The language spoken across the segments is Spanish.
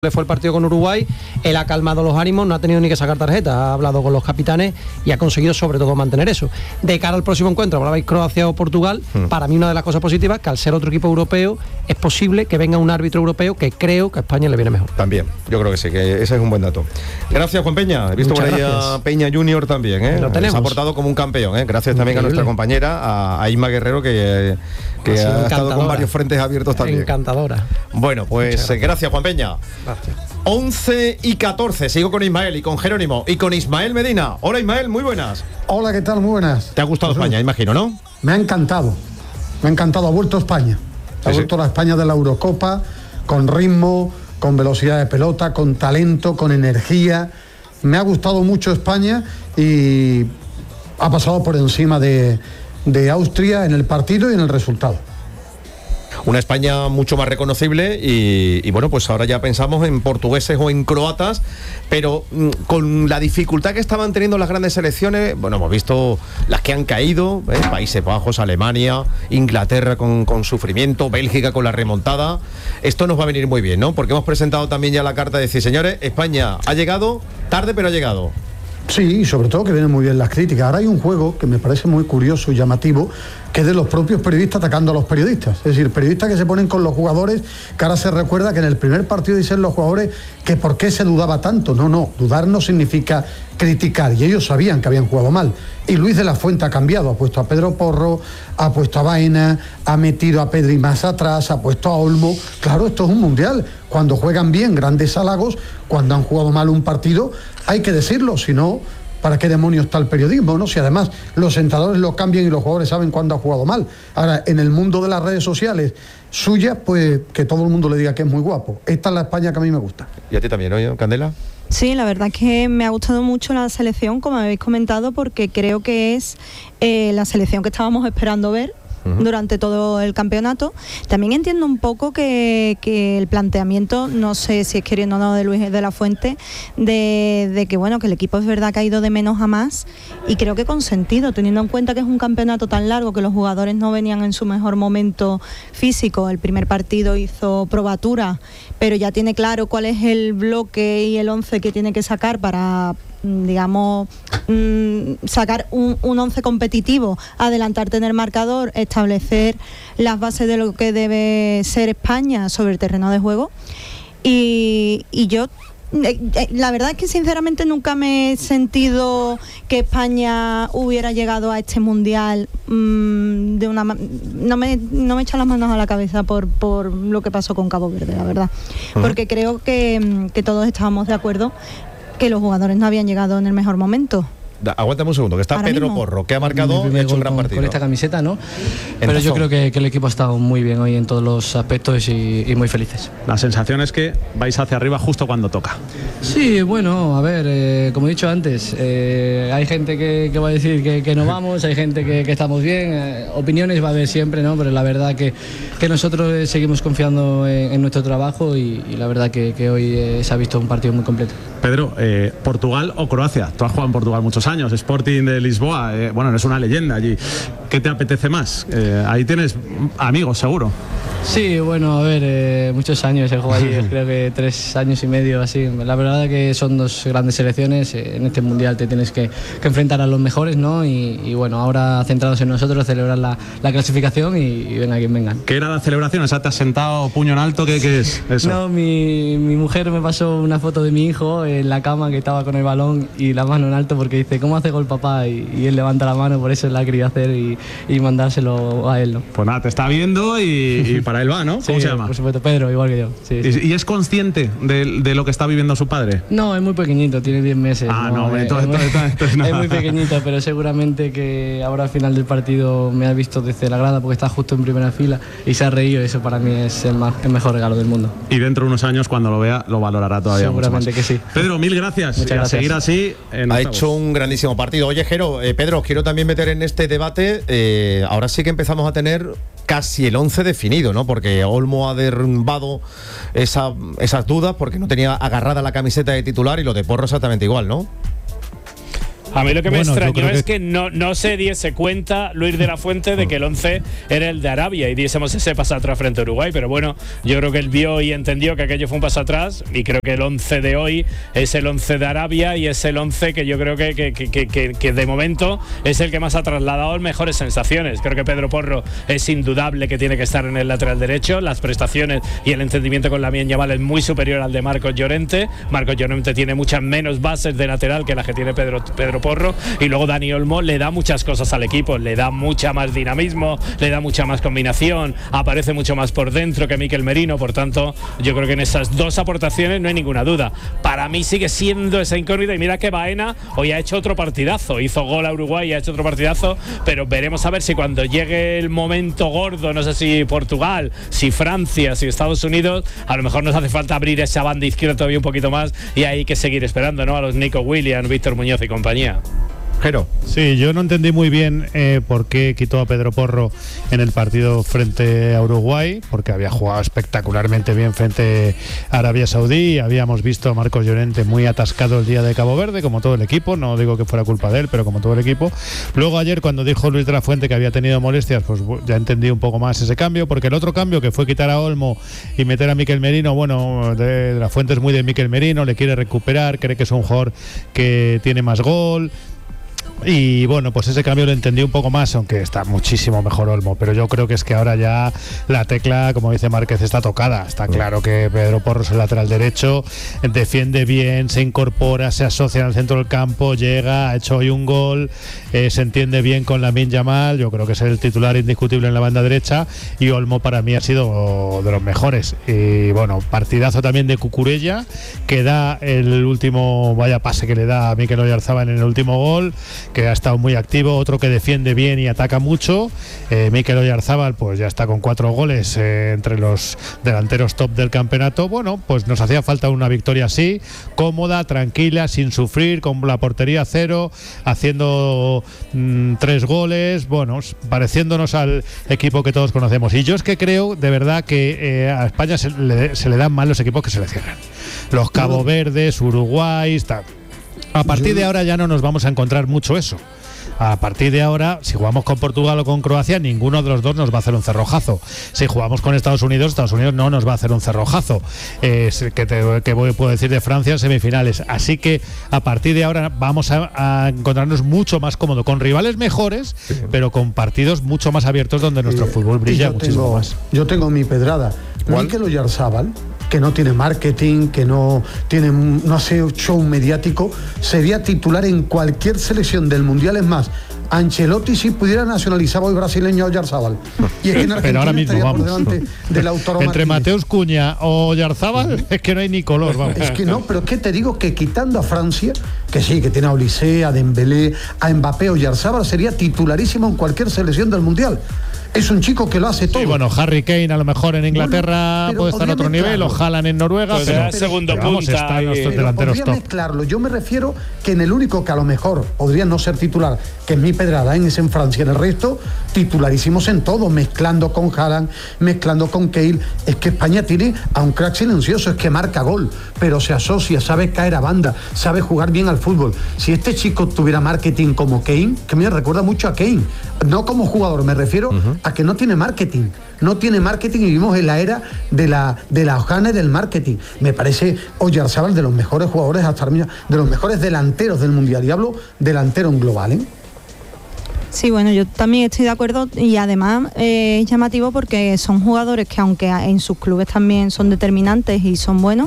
Fue el partido con Uruguay, él ha calmado los ánimos, no ha tenido ni que sacar tarjeta, ha hablado con los capitanes y ha conseguido sobre todo mantener eso. De cara al próximo encuentro, hablabais Croacia o Portugal, para mí una de las cosas positivas es que al ser otro equipo europeo es posible que venga un árbitro europeo que creo que a España le viene mejor. También, yo creo que sí, que ese es un buen dato. Gracias, Juan Peña. He visto Muchas por ahí gracias. a Peña Junior también, ¿eh? Lo tenemos. Se ha portado como un campeón, ¿eh? Gracias también a nuestra compañera, a Isma Guerrero, que ha estado con varios frentes abiertos también. Encantadora. Bueno, pues gracias, Juan Peña. Gracias. 11:14, sigo con Ismael y con Jerónimo y con Ismael Medina. Hola, Ismael, muy buenas. Hola, ¿qué tal? Muy buenas. ¿Te ha gustado España, imagino, no? Me ha encantado, ha vuelto España. Ha vuelto la España de la Eurocopa, con ritmo, con velocidad de pelota, con talento, con energía. Me ha gustado mucho España y ha pasado por encima de Austria en el partido y en el resultado. Una España mucho más reconocible y bueno, pues ahora ya pensamos en portugueses o en croatas, pero con la dificultad que estaban teniendo las grandes selecciones, bueno, hemos visto las que han caído, Países Bajos, Alemania, Inglaterra con sufrimiento, Bélgica con la remontada. Esto nos va a venir muy bien, ¿no? Porque hemos presentado también ya la carta de decir, señores, España ha llegado tarde, pero ha llegado. Sí, y sobre todo que vienen muy bien las críticas. Ahora hay un juego que me parece muy curioso y llamativo, que es de los propios periodistas atacando a los periodistas. Es decir, periodistas que se ponen con los jugadores, que ahora se recuerda que en el primer partido dicen los jugadores que por qué se dudaba tanto. No, dudar no significa criticar, y ellos sabían que habían jugado mal. Y Luis de la Fuente ha cambiado, ha puesto a Pedro Porro, ha puesto a Baena, ha metido a Pedri más atrás, ha puesto a Olmo. Claro, esto es un mundial. Cuando juegan bien, grandes halagos. Cuando han jugado mal un partido, hay que decirlo, si no, ¿para qué demonios está el periodismo, no? Si además los entrenadores lo cambian y los jugadores saben cuándo ha jugado mal. Ahora, en el mundo de las redes sociales suyas, pues que todo el mundo le diga que es muy guapo. Esta es la España que a mí me gusta. ¿Y a ti también, oye, Candela? Sí, la verdad es que me ha gustado mucho la selección, como habéis comentado, porque creo que es la selección que estábamos esperando ver durante todo el campeonato. También entiendo un poco que el planteamiento, no sé si es queriendo o no, de Luis de la Fuente, de que bueno, que el equipo es verdad que ha ido de menos a más, y creo que con sentido, teniendo en cuenta que es un campeonato tan largo, que los jugadores no venían en su mejor momento físico. El primer partido hizo probatura, pero ya tiene claro cuál es el bloque y el 11 que tiene que sacar para, digamos, sacar un 11 competitivo, adelantarte en el marcador, establecer las bases de lo que debe ser España sobre el terreno de juego. Y yo, la verdad es que sinceramente nunca me he sentido que España hubiera llegado a este mundial de una no me echan las manos a la cabeza por lo que pasó con Cabo Verde, la verdad, porque creo que todos estábamos de acuerdo que los jugadores no habían llegado en el mejor momento. Aguántame un segundo, que está Ahora Pedro mismo. Porro, que ha marcado y ha hecho un gran partido. Con esta camiseta, ¿no? Pero yo creo que el equipo ha estado muy bien hoy en todos los aspectos y muy felices. La sensación es que vais hacia arriba justo cuando toca. Sí, bueno, a ver, como he dicho antes, hay gente que va a decir que no vamos, hay gente que estamos bien, opiniones va a haber siempre, ¿no? Pero la verdad que nosotros seguimos confiando en nuestro trabajo y la verdad que hoy se ha visto un partido muy completo. Pedro, ¿Portugal o Croacia? Tú has jugado en Portugal muchos años, Sporting de Lisboa, bueno, eres una leyenda allí. ¿Qué te apetece más? Ahí tienes amigos, seguro. Sí, bueno, a ver, muchos años he jugado allí, creo que 3 años y medio, así. La verdad que son dos grandes selecciones, en este mundial te tienes que enfrentar a los mejores, ¿no? Y bueno, ahora centrados en nosotros, celebrar la clasificación y venga quien venga. ¿Qué era la celebración? ¿Esa te has sentado puño en alto? ¿Qué es eso? No, mi mujer me pasó una foto de mi hijo en la cama, que estaba con el balón y la mano en alto, porque dice, ¿cómo hace gol papá? Y él levanta la mano, por eso la quería hacer y mandárselo a él, ¿no? Pues nada, te está viendo y para él va, ¿no? ¿Cómo Sí, se llama? Por supuesto, Pedro, igual que yo. Sí, sí. ¿Y es consciente de lo que está viviendo su padre? No, es muy pequeñito, tiene 10 meses. Entonces es muy pequeñito, pero seguramente que ahora al final del partido me ha visto desde la grada, porque está justo en primera fila y se ha reído. Eso para mí es el mejor regalo del mundo. Y dentro de unos años, cuando lo vea, lo valorará todavía seguramente mucho más. que sí. Pedro, mil gracias. Muchas y a gracias. seguir así. Ha hecho un grandísimo partido. Oye, Jero, Pedro, os quiero también meter en este debate. Ahora sí que empezamos a tener casi el 11 definido, ¿no? Porque Olmo ha derrumbado esas dudas porque no tenía agarrada la camiseta de titular, y lo de Porro exactamente igual, ¿no? A mí lo que me extrañó es que no se diese cuenta Luis de la Fuente de que el 11 era el de Arabia y diésemos ese paso atrás frente a Uruguay, pero bueno, yo creo que él vio y entendió que aquello fue un paso atrás y creo que el 11 de hoy es el 11 de Arabia y es el 11 que yo creo que de momento es el que más ha trasladado mejores sensaciones. Creo que Pedro Porro es indudable que tiene que estar en el lateral derecho, las prestaciones y el entendimiento con Lamine Yamal es muy superior al de Marcos Llorente. Marcos Llorente tiene muchas menos bases de lateral que las que tiene Pedro Porro, y luego Dani Olmo le da muchas cosas al equipo, le da mucha más dinamismo, le da mucha más combinación, aparece mucho más por dentro que Mikel Merino, por tanto yo creo que en esas dos aportaciones no hay ninguna duda. Para mí sigue siendo esa incógnita y mira que Baena hoy ha hecho otro partidazo, hizo gol a Uruguay y ha hecho otro partidazo, pero veremos a ver si cuando llegue el momento gordo, no sé si Portugal, si Francia, si Estados Unidos, a lo mejor nos hace falta abrir esa banda izquierda todavía un poquito más y hay que seguir esperando, ¿no? A los Nico Williams, Víctor Muñoz y compañía. Jero. Sí, yo no entendí muy bien por qué quitó a Pedro Porro en el partido frente a Uruguay, porque había jugado espectacularmente bien frente a Arabia Saudí. Habíamos visto a Marcos Llorente muy atascado el día de Cabo Verde, como todo el equipo. No digo que fuera culpa de él, pero como todo el equipo. Luego ayer, cuando dijo Luis de la Fuente que había tenido molestias, pues ya entendí un poco más ese cambio, porque el otro cambio, que fue quitar a Olmo y meter a Mikel Merino, bueno, de la Fuente es muy de Mikel Merino, le quiere recuperar, cree que es un jugador que tiene más gol. Y bueno, pues ese cambio lo entendí un poco más, aunque está muchísimo mejor Olmo, pero yo creo que es que ahora ya la tecla, como dice Márquez, está tocada. Está claro que Pedro Porro es el lateral derecho, defiende bien, se incorpora, se asocia en el centro del campo, llega, ha hecho hoy un gol, se entiende bien con Lamine Yamal. Yo creo que es el titular indiscutible en la banda derecha, y Olmo para mí ha sido de los mejores. Y bueno, partidazo también de Cucurella, que da el último pase que le da a Mikel Oyarzabal en el último gol, que ha estado muy activo. Otro que defiende bien y ataca mucho, Mikel Oyarzabal, pues ya está con 4 goles entre los delanteros top del campeonato. Bueno, pues nos hacía falta una victoria así, cómoda, tranquila, sin sufrir, con la portería cero, haciendo 3 goles, bueno, pareciéndonos al equipo que todos conocemos. Y yo es que creo de verdad que a España se le dan mal los equipos que se le cierran. Los Cabo Verdes, Uruguay, está. A partir de ahora ya no nos vamos a encontrar mucho eso. A partir de ahora, si jugamos con Portugal o con Croacia, ninguno de los dos nos va a hacer un cerrojazo. Si jugamos con Estados Unidos no nos va a hacer un cerrojazo. Puedo decir de Francia en semifinales. Así que a partir de ahora vamos a encontrarnos mucho más cómodo, con rivales mejores, pero con partidos mucho más abiertos donde nuestro fútbol brilla muchísimo más. Yo tengo mi pedrada. Mikel Oyarzabal, que no tiene marketing, que no hace show mediático, sería titular en cualquier selección del Mundial. Es más, Ancelotti si pudiera nacionalizar hoy brasileño a Oyarzabal. Y es que en Argentina pero ahora mismo vamos. Por delante del Lautaro Entre Martínez. Mateus Cunha o Oyarzabal es que no hay ni color, vamos. Es que no, pero es que te digo que quitando a Francia, que sí, que tiene a Olise, a Dembélé, a Mbappé, Oyarzabal sería titularísimo en cualquier selección del Mundial. Es un chico que lo hace todo. Sí, bueno, Harry Kane a lo mejor en Inglaterra puede estar a otro nivel, o Haaland en Noruega, pero segundo punta, están nuestros delanteros top. Mezclarlo. Yo me refiero que en el único que a lo mejor podría no ser titular, que es mi pedrada, es en Francia. En el resto, titularísimos en todo, mezclando con Haaland, mezclando con Kane. Es que España tiene a un crack silencioso, es que marca gol, pero se asocia, sabe caer a banda, sabe jugar bien al fútbol. Si este chico tuviera marketing como Kane, que me recuerda mucho a Kane, no como jugador, me refiero a que no tiene marketing. No tiene marketing y vivimos en la era de la hojana y del marketing. Me parece Oyarzabal de los mejores jugadores hasta ahora, de los mejores delanteros del Mundial. Y hablo delantero en global, ¿eh? Sí, bueno, yo también estoy de acuerdo, y además es llamativo porque son jugadores que, aunque en sus clubes también son determinantes y son buenos,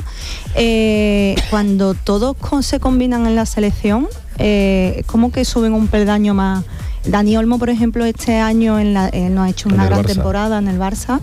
cuando todos se combinan en la selección, es como que suben un peldaño más. Dani Olmo, por ejemplo, este año nos ha hecho una gran temporada en el Barça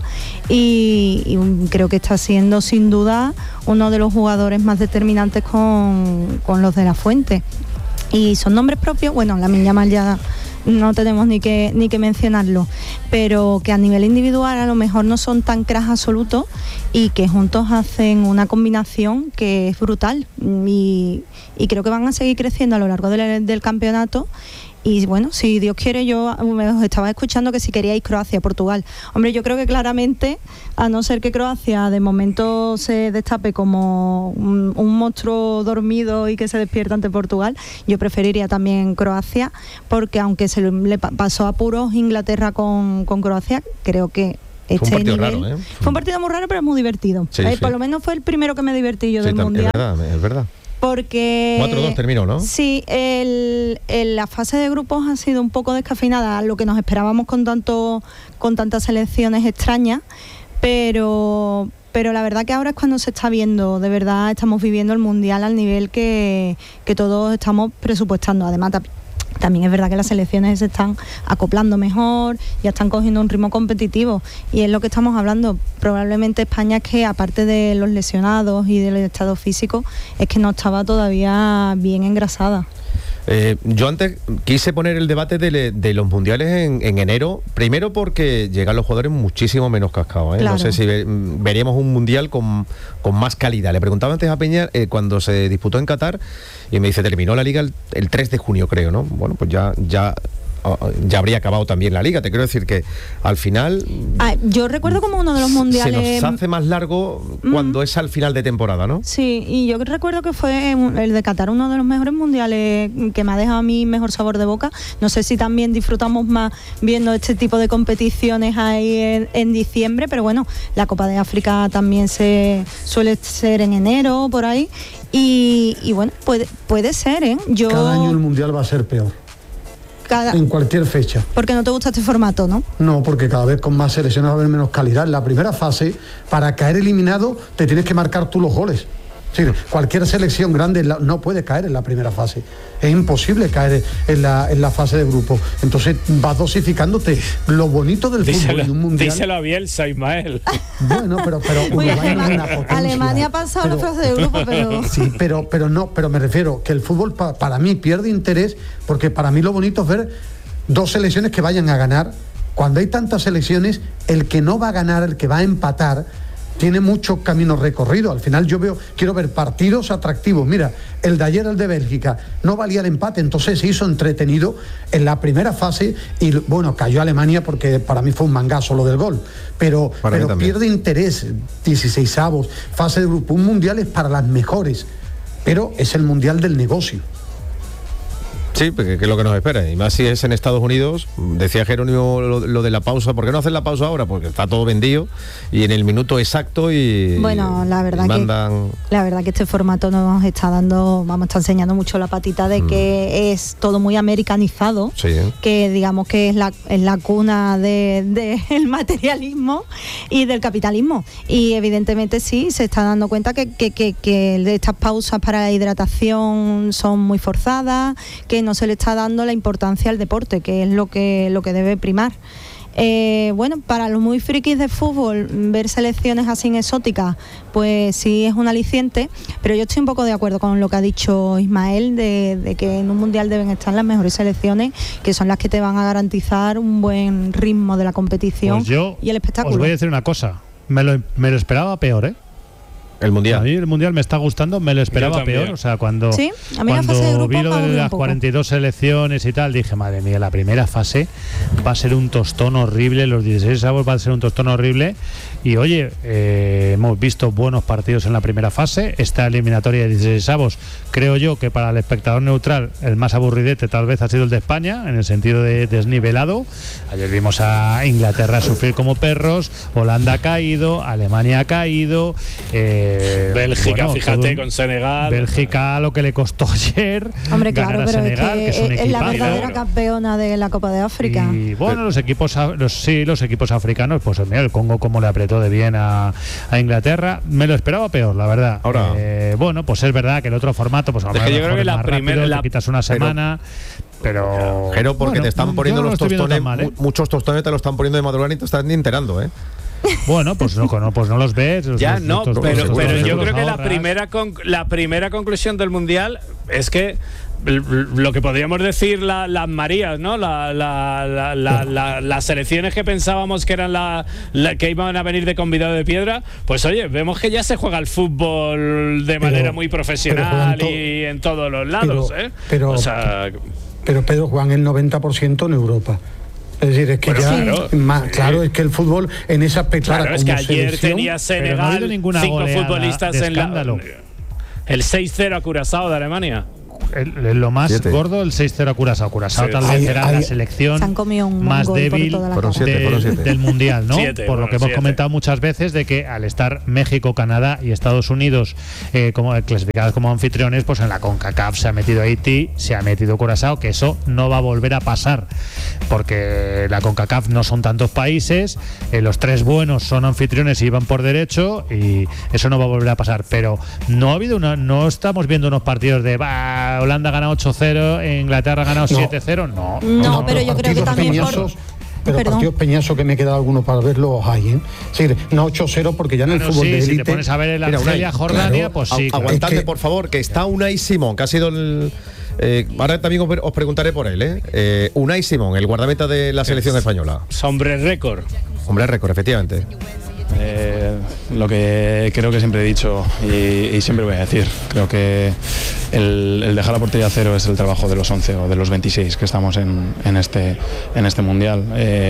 y creo que está siendo sin duda uno de los jugadores más determinantes con los de la Fuente. Y son nombres propios, bueno, Lamine Yamal ya no tenemos ni que mencionarlo, pero que a nivel individual a lo mejor no son tan cracks absolutos y que juntos hacen una combinación que es brutal, y creo que van a seguir creciendo a lo largo del campeonato. Y bueno, si Dios quiere, yo os estaba escuchando que si queríais Croacia, Portugal. Hombre, yo creo que claramente, a no ser que Croacia de momento se destape como un monstruo dormido y que se despierta ante Portugal, yo preferiría también Croacia, porque aunque se le pasó a apuros Inglaterra con Croacia, creo que fue un partido raro, ¿eh? Fue un partido muy raro, pero muy divertido. Sí, Por lo menos fue el primero que me divertí yo del Mundial. Es verdad. Porque 4-2 terminó, ¿no? Sí, la fase de grupos ha sido un poco descafeinada a lo que nos esperábamos con tantas selecciones extrañas, pero la verdad que ahora es cuando se está viendo, de verdad estamos viviendo el Mundial al nivel que todos estamos presupuestando. Además, también es verdad que las selecciones se están acoplando mejor, ya están cogiendo un ritmo competitivo, y es lo que estamos hablando. Probablemente España, es que aparte de los lesionados y del estado físico, es que no estaba todavía bien engrasada. Yo antes quise poner el debate de los mundiales en enero, primero porque llegan los jugadores muchísimo menos cascados, ¿eh? Claro. No sé si veríamos un mundial con más calidad. Le preguntaba antes a Peña cuando se disputó en Qatar, y me dice, terminó la liga el 3 de junio, creo, ¿no? Bueno, pues ya habría acabado también la liga. Te quiero decir que al final yo recuerdo como uno de los mundiales se nos hace más largo cuando es al final de temporada, ¿no? Sí, y yo recuerdo que fue el de Qatar uno de los mejores mundiales, que me ha dejado a mí mejor sabor de boca. No sé si también disfrutamos más viendo este tipo de competiciones ahí en diciembre, pero bueno, la Copa de África también suele ser en enero, por ahí, y bueno, puede ser, ¿eh? Cada año el mundial va a ser peor. En cualquier fecha. Porque no te gusta este formato, ¿no? No, porque cada vez con más selecciones va a haber menos calidad. En la primera fase, para caer eliminado, te tienes que marcar tú los goles. Es decir, cualquier selección grande no puede caer en la primera fase. Es imposible caer en la fase de grupo. Entonces vas dosificándote. Lo bonito del fútbol y un mundial. Díselo a Bielsa, Ismael. Bueno, pero Uruguay no es una potencia. Alemania ha pasado la fase de grupo, pero sí, pero me refiero que el fútbol para mí pierde interés, porque para mí lo bonito es ver dos selecciones que vayan a ganar. Cuando hay tantas selecciones, el que no va a ganar, el que va a empatar, tiene mucho camino recorrido. Al final quiero ver partidos atractivos. Mira, el de ayer, el de Bélgica, no valía el empate, entonces se hizo entretenido en la primera fase y bueno, cayó Alemania porque para mí fue un mangazo lo del gol. Pero pierde interés, 16avos, fase de grupo. Un mundial es para las mejores, pero es el mundial del negocio. Sí, porque es lo que nos espera, y más si es en Estados Unidos. Decía Jerónimo lo de la pausa. ¿Por qué no hacen la pausa ahora? Porque está todo vendido y en el minuto exacto y bueno, la verdad que este formato nos está está enseñando mucho la patita de que es todo muy americanizado, sí, que digamos que es la cuna del materialismo y del capitalismo, y evidentemente sí se está dando cuenta que estas pausas para la hidratación son muy forzadas, que no se le está dando la importancia al deporte, que es lo que debe primar. Bueno, para los muy frikis de fútbol, ver selecciones así exóticas, pues sí es un aliciente, pero yo estoy un poco de acuerdo con lo que ha dicho Ismael, de que en un mundial deben estar las mejores selecciones, que son las que te van a garantizar un buen ritmo de la competición, pues y el espectáculo. Os voy a decir una cosa, me lo esperaba peor, ¿eh? El mundial. A mí el mundial me está gustando, me lo esperaba peor. O sea, cuando ¿sí? A mí la fase de grupo vi lo de las 42 selecciones y tal, dije, madre mía, la primera fase va a ser un tostón horrible, los 16avos va a ser un tostón horrible. Y oye, hemos visto buenos partidos en la primera fase. Esta eliminatoria de 16avos, creo yo que para el espectador neutral, el más aburridete tal vez ha sido el de España, en el sentido de desnivelado. Ayer vimos a Inglaterra sufrir como perros, Holanda ha caído, Alemania ha caído. Bélgica, bueno, fíjate, con Senegal. Bélgica, lo que le costó ayer. Hombre, claro, ganar a pero Senegal, es un la equipazo. verdadera campeona de la Copa de África. Y bueno, los equipos africanos, pues mira, el Congo como le apretó de bien a Inglaterra. Me lo esperaba peor, la verdad. Ahora, bueno, pues es verdad que el otro formato, pues a lo mejor yo creo que la primera te quitas una semana. Pero porque bueno, te están poniendo los tostones, mal, ¿eh? Muchos tostones te lo están poniendo de madrugada y te estás ni enterando, ¿eh? Bueno, pues no los ves. Ya no, pero yo creo que la primera conclusión del mundial es que lo que podríamos decir las Marías, ¿no? Las selecciones que pensábamos que eran que iban a venir de convidado de piedra, pues oye, vemos que ya se juega el fútbol de manera muy profesional y en todos los lados, ¿eh? Pero, o sea, pero Pedro, juegan el 90% en Europa. Es decir, es que es que el fútbol en ese aspecto... Claro, es que ayer tenía Senegal no 5 futbolistas en el 6-0 a Curazao de Alemania. Lo más gordo, el 6-0 a Curazao. Curazao tal vez era la selección más débil del Mundial, ¿no? Por lo que hemos comentado muchas veces, de que al estar México, Canadá y Estados Unidos como clasificados como anfitriones, pues en la CONCACAF se ha metido Haití, se ha metido Curazao, que eso no va a volver a pasar, porque la CONCACAF no son tantos países, los 3 buenos son anfitriones y van por derecho, y eso no va a volver a pasar. Pero no estamos viendo unos partidos de Holanda ha ganado 8-0, Inglaterra ha ganado 7-0, no, pero yo creo que también pero partidos peñazos que me he quedado algunos para verlos hay, ¿eh? Sí, no 8-0 porque ya en el fútbol de élite... Si te pones a ver el Argelia-Jordania, pues sí. Aguantadme, por favor, que está Unai Simón, que ha sido el... ahora también os preguntaré por él, Unai Simón, el guardameta de la selección española. Hombre récord. Hombre récord, efectivamente. Lo que creo que siempre he dicho y siempre voy a decir, creo que el dejar la portería a cero es el trabajo de los 11 o de los 26 que estamos en este mundial.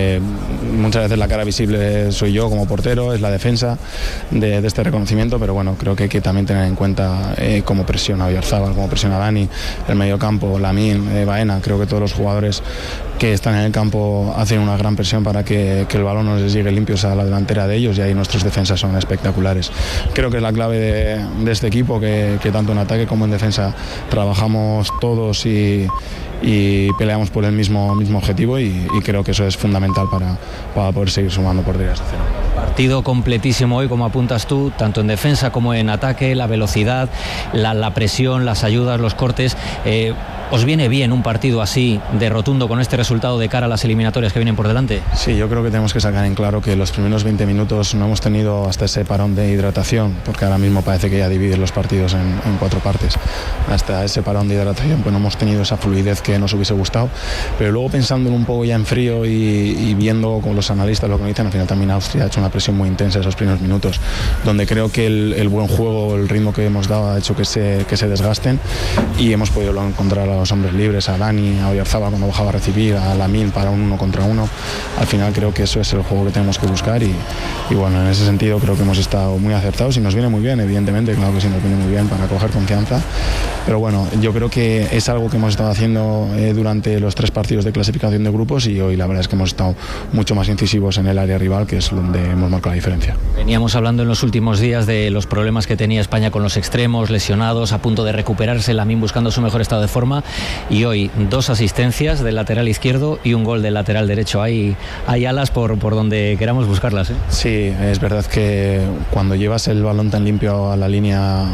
Muchas veces la cara visible soy yo como portero, es la defensa de este reconocimiento, pero bueno, creo que hay que también tener en cuenta cómo presiona Oyarzábal, cómo presiona Dani, el mediocampo, Lamine, Baena. Creo que todos los jugadores que están en el campo hacen una gran presión para que el balón no les llegue limpios a la delantera de ellos, y ahí nuestros defensas son espectaculares. Creo que es la clave de este equipo, que tanto en ataque como en defensa trabajamos todos y peleamos por el mismo objetivo, y creo que eso es fundamental para poder seguir sumando porterías a cero. Partido completísimo hoy, como apuntas tú, tanto en defensa como en ataque, la velocidad, la presión, las ayudas, los cortes. ¿Os viene bien un partido así de rotundo con este resultado de cara a las eliminatorias que vienen por delante? Sí, yo creo que tenemos que sacar en claro que los primeros 20 minutos no hemos tenido hasta ese parón de hidratación, porque ahora mismo parece que ya dividen los partidos en 4 partes. Hasta ese parón de hidratación pues no hemos tenido esa fluidez que nos hubiese gustado, pero luego pensándolo un poco ya en frío y viendo con los analistas lo que me dicen, al final también Austria ha hecho una presión muy intensa esos primeros minutos, donde creo que el buen juego, el ritmo que hemos dado ha hecho que se desgasten, y hemos podido encontrar a los hombres libres, a Dani, a Oyarzábal cuando bajaba a recibir, a Lamine para un 1 contra 1. Al final creo que eso es el juego que tenemos que buscar, y bueno, en ese sentido creo que hemos estado muy acertados y nos viene muy bien, evidentemente, claro que sí nos viene muy bien para coger confianza, pero bueno, yo creo que es algo que hemos estado haciendo durante los 3 partidos de clasificación de grupos, y hoy la verdad es que hemos estado mucho más incisivos en el área rival, que es donde hemos marcado la diferencia. Veníamos hablando en los últimos días de los problemas que tenía España con los extremos, lesionados, a punto de recuperarse, Lamine buscando su mejor estado de forma, y hoy 2 asistencias del lateral izquierdo y un gol del lateral derecho. Hay alas por donde queramos buscarlas, ¿eh? Sí, es verdad que cuando llevas el balón tan limpio a la línea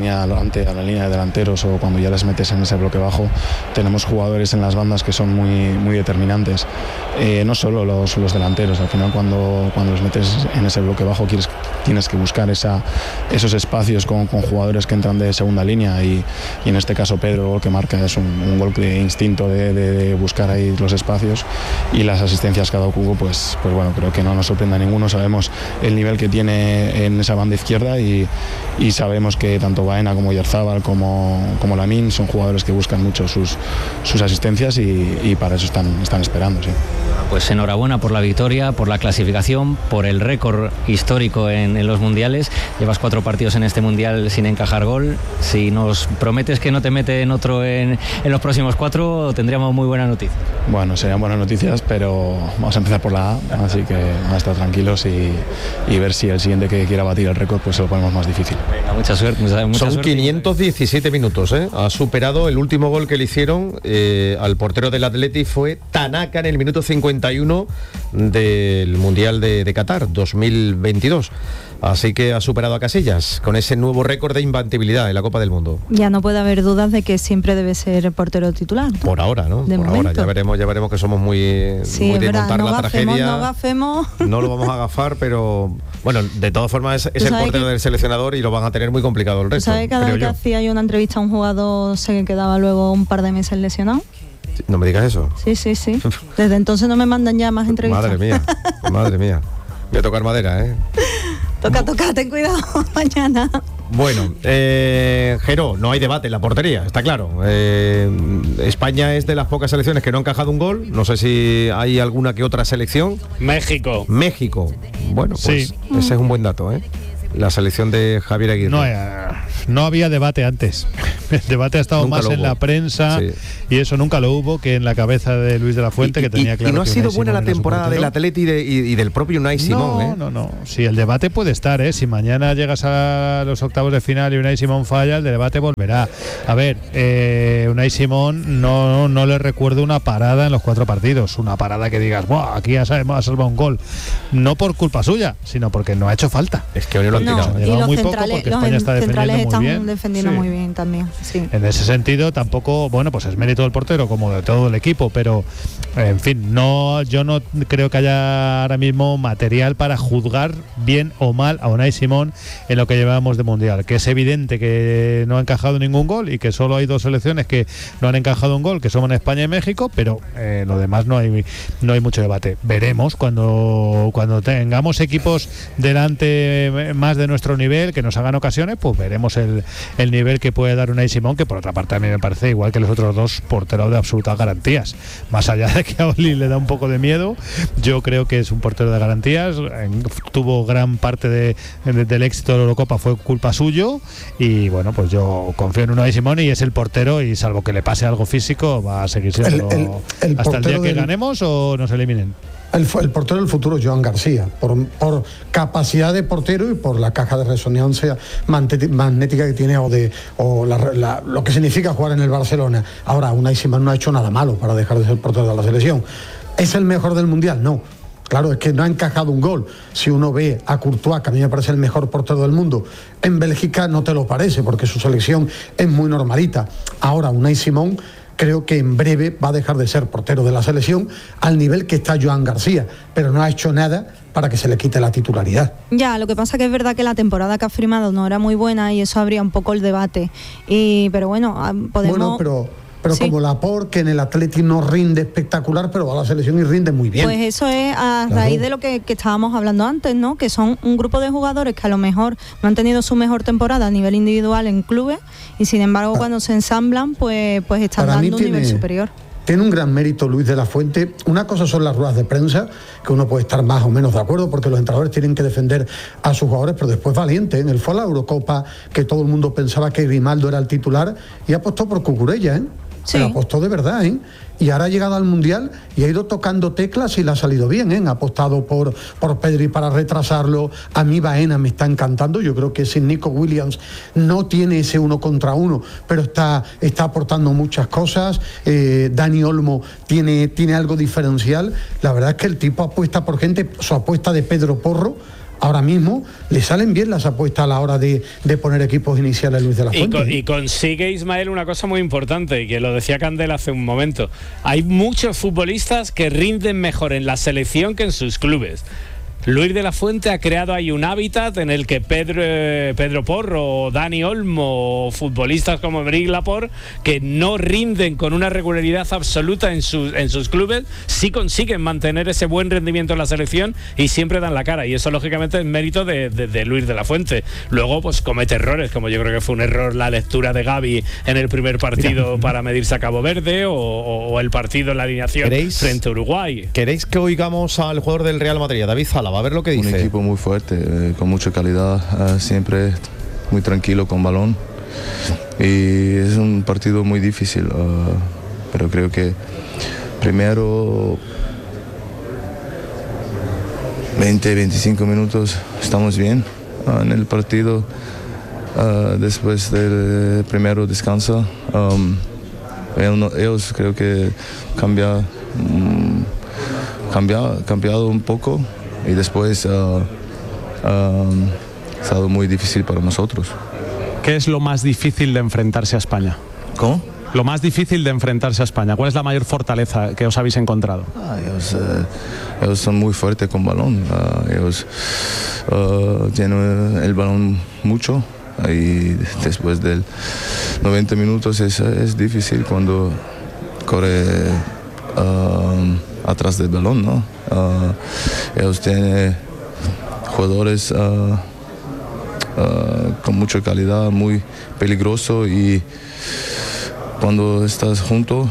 de delanteros, o cuando ya les metes en ese bloque bajo, tenemos jugadores en las bandas que son muy determinantes. No solo los delanteros, al final cuando los metes en ese bloque bajo tienes que buscar esos espacios con jugadores que entran de segunda línea, y en este caso Pedro, que marca, es un gol de instinto de buscar ahí los espacios, y las asistencias que ha dado Cubo, pues bueno, creo que no nos sorprende a ninguno. Sabemos el nivel que tiene en esa banda izquierda, y sabemos que tanto Baena como Oyarzábal como Lamine son jugadores que buscan mucho sus asistencias, y para eso están esperando, sí. Pues enhorabuena por la victoria, por la clasificación, por el récord histórico en los mundiales. Llevas 4 partidos en este mundial sin encajar gol. Si nos prometes que no te meten otro en los próximos 4, tendríamos muy buenas noticias. Bueno, serían buenas noticias, pero vamos a empezar por la A, así que vamos a estar tranquilos y ver si el siguiente que quiera batir el récord pues se lo ponemos más difícil. Venga, mucha suerte. Son suerte. 517 minutos, ¿eh? Ha superado el último gol que le hicieron al portero del Atleti, fue Tanaka en el minuto 51 del Mundial de Qatar 2022. Así que ha superado a Casillas con ese nuevo récord de imbatibilidad en la Copa del Mundo. Ya no puede haber dudas de que siempre debe ser portero titular, ¿no? Por ahora, ¿no? De por momento. ahora. Ya veremos que somos muy de montar la tragedia. No gafemos. No lo vamos a agafar, pero bueno, de todas formas es el portero del seleccionador, y lo van a tener muy complicado el resto. ¿Sabes? Cada vez que hacía yo una entrevista a un jugador se quedaba luego un par de meses lesionado. No me digas eso. Sí. Desde entonces no me mandan ya más entrevistas. Madre mía. Voy a tocar madera, ¿eh? Toca, ten cuidado mañana. Bueno, Jero, no hay debate en la portería, está claro. España es de las pocas selecciones que no ha encajado un gol. No sé si hay alguna que otra selección. México. Bueno, pues sí. Ese es un buen dato, ¿eh? La selección de Javier Aguirre. No había debate antes. El debate ha estado Nunca más en la prensa, sí. Y eso nunca lo hubo, que en la cabeza de Luis de la Fuente, que tenía claro. Y no ha sido buena la Simón temporada del Atleti y del propio Unai Simón. No. Sí, el debate puede estar, ¿eh? Si mañana llegas a los octavos de final y Unai Simón falla, el debate volverá. A ver, Unai Simón no le recuerdo una parada en los 4 partidos. Una parada que digas, ¡buah! Aquí ha salvado un gol. No por culpa suya, sino porque no ha hecho falta. Es que hoy lo han tirado. Y los muy centrales, poco, España está defendiendo muy bien también. Sí. En ese sentido, tampoco, bueno, pues es mérito del portero como de todo el equipo, pero en fin, yo no creo que haya ahora mismo material para juzgar bien o mal a Unai Simón en lo que llevamos de Mundial, que es evidente que no ha encajado ningún gol y que solo hay 2 selecciones que no han encajado un gol, que son España y México, pero lo demás no hay mucho debate. Veremos cuando tengamos equipos delante más de nuestro nivel, que nos hagan ocasiones, pues veremos el nivel que puede dar Unai Simón, que por otra parte a mí me parece, igual que los otros 2, portero de absolutas garantías. Más allá de que a Oli le da un poco de miedo, yo creo que es un portero de garantías. Tuvo gran parte del éxito de la Eurocopa, fue culpa suyo, y bueno, pues yo confío en Unai Simón y es el portero, y salvo que le pase algo físico, va a seguir siendo hasta el día que ganemos o nos eliminen. El portero del futuro, Joan García, por capacidad de portero y por la caja de resonancia magnética que tiene lo que significa jugar en el Barcelona. Ahora, Unai Simón no ha hecho nada malo para dejar de ser portero de la selección. ¿Es el mejor del Mundial? No. Claro, es que no ha encajado un gol. Si uno ve a Courtois, que a mí me parece el mejor portero del mundo, en Bélgica no te lo parece, porque su selección es muy normalita. Ahora, Unai Simón creo que en breve va a dejar de ser portero de la selección al nivel que está Joan García, pero no ha hecho nada para que se le quite la titularidad. Ya, lo que pasa que es verdad que la temporada que ha firmado no era muy buena y eso abría un poco el debate. Pero bueno, podemos... Bueno, pero sí. Como Laporte, que en el Atleti no rinde espectacular, pero va a la selección y rinde muy bien. Pues eso es a raíz de lo que estábamos hablando antes, ¿no? Que son un grupo de jugadores que a lo mejor no han tenido su mejor temporada a nivel individual en clubes y sin embargo cuando se ensamblan pues están dando un nivel superior. Tiene un gran mérito Luis de la Fuente. Una cosa son las ruedas de prensa, que uno puede estar más o menos de acuerdo, porque los entrenadores tienen que defender a sus jugadores, pero después valiente. En el fue a la Eurocopa, que todo el mundo pensaba que Grimaldo era el titular, y apostó por Cucurella, Sí. Pero apostó de verdad, y ahora ha llegado al Mundial y ha ido tocando teclas y le ha salido bien, Ha apostado por Pedri para retrasarlo. A mí Baena me está encantando. Yo creo que sin Nico Williams no tiene ese 1 contra 1, pero está aportando muchas cosas. Dani Olmo tiene algo diferencial. La verdad es que el tipo apuesta por gente. Su apuesta de Pedro Porro, ahora mismo le salen bien las apuestas a la hora de poner equipos iniciales a Luis de la Fuente. Y consigue Ismael una cosa muy importante, y que lo decía Candela hace un momento. Hay muchos futbolistas que rinden mejor en la selección que en sus clubes. Luis de la Fuente ha creado ahí un hábitat en el que Pedro Porro, Dani Olmo, o futbolistas como Aymeric Laporte, que no rinden con una regularidad absoluta en sus clubes, sí consiguen mantener ese buen rendimiento en la selección y siempre dan la cara, y eso lógicamente es mérito de Luis de la Fuente. Luego pues comete errores, como yo creo que fue un error la lectura de Gavi en el primer partido para medirse a Cabo Verde, o el partido en la alineación frente a Uruguay. ¿Queréis que oigamos al jugador del Real Madrid, David Zala? A ver lo que dice. Un equipo muy fuerte, con mucha calidad, siempre muy tranquilo con balón, y es un partido muy difícil, pero creo que primero 20-25 minutos estamos bien en el partido. Después del primero descanso, ellos creo que cambiado un poco, y después ha estado muy difícil para nosotros. ¿Qué es lo más difícil de enfrentarse a España? ¿Cómo? Lo más difícil de enfrentarse a España. ¿Cuál es la mayor fortaleza que os habéis encontrado? Ellos son muy fuertes con balón. Ellos tienen el balón mucho, y después de 90 minutos es difícil cuando corre atrás del balón, ¿no? Ellos tienen jugadores con mucha calidad, muy peligroso, y cuando estás junto,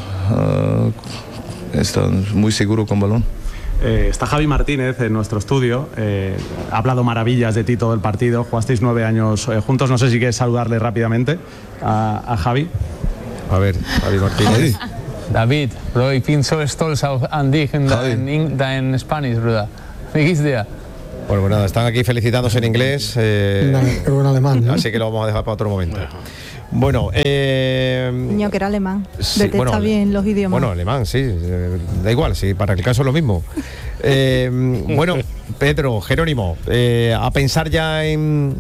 estás muy seguro con balón. Está Javi Martínez en nuestro estudio, ha hablado maravillas de ti todo el partido, jugasteis 9 años juntos, no sé si quieres saludarle rápidamente a Javi. A ver, Javi Martínez. David, bro, ich bin so stolz auf an dich en Spanish, Bruder. Wie geht's dir? Bueno, pues nada, están aquí felicitándose en inglés. Pero en alemán, ¿no? Así que lo vamos a dejar para otro momento. Bueno, Niño, que era alemán. Sí, Detesta bueno, bien los idiomas. Bueno, alemán, sí. Da igual, sí, para el caso es lo mismo. Bueno, Pedro, Jerónimo, a pensar ya en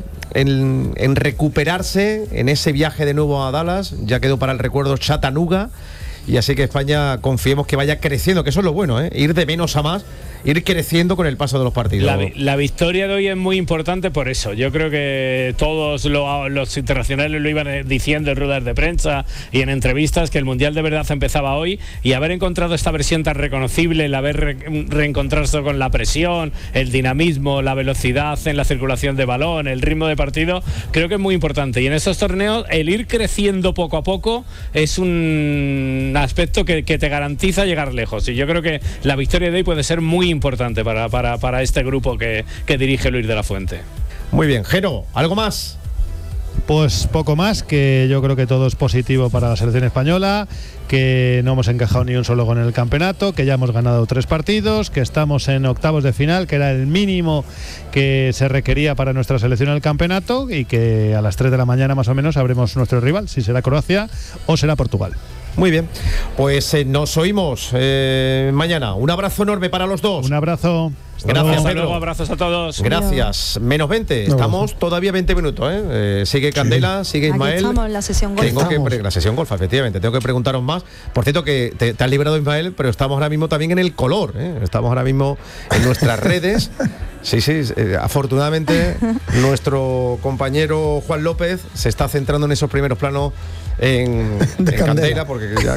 recuperarse en ese viaje de nuevo a Dallas. Ya quedó para el recuerdo Chattanooga. Y así que España, confiemos que vaya creciendo, que eso es lo bueno, ir de menos a más, ir creciendo con el paso de los partidos. La victoria de hoy es muy importante por eso. Yo creo que todos los internacionales lo iban diciendo en ruedas de prensa y en entrevistas, que el Mundial de verdad empezaba hoy, y haber encontrado esta versión tan reconocible, el haber reencontrarse con la presión, el dinamismo, la velocidad en la circulación de balón, el ritmo de partido, creo que es muy importante. Y en estos torneos el ir creciendo poco a poco es un aspecto que te garantiza llegar lejos, y yo creo que la victoria de hoy puede ser muy importante para este grupo que dirige Luis de la Fuente. Muy bien, Jero, ¿algo más? Pues poco más, que yo creo que todo es positivo para la selección española, que no hemos encajado ni un solo gol en el campeonato, que ya hemos ganado 3 partidos, que estamos en octavos de final, que era el mínimo que se requería para nuestra selección en el campeonato, y que a las 3 de la mañana más o menos sabremos nuestro rival, si será Croacia o será Portugal. Muy bien, pues nos oímos mañana. Un abrazo enorme para los dos. Un abrazo. Gracias, Pedro. Luego, abrazos a todos. Gracias. Menos 20. Estamos todavía 20 minutos. Sigue Candela, sigue Ismael. Aquí estamos en la sesión golf. La sesión golf, efectivamente. Tengo que preguntaros más. Por cierto, que te has librado, Ismael, pero estamos ahora mismo también en el color. Estamos ahora mismo en nuestras redes. Sí, afortunadamente nuestro compañero Juan López se está centrando en esos primeros planos en Candela, porque ya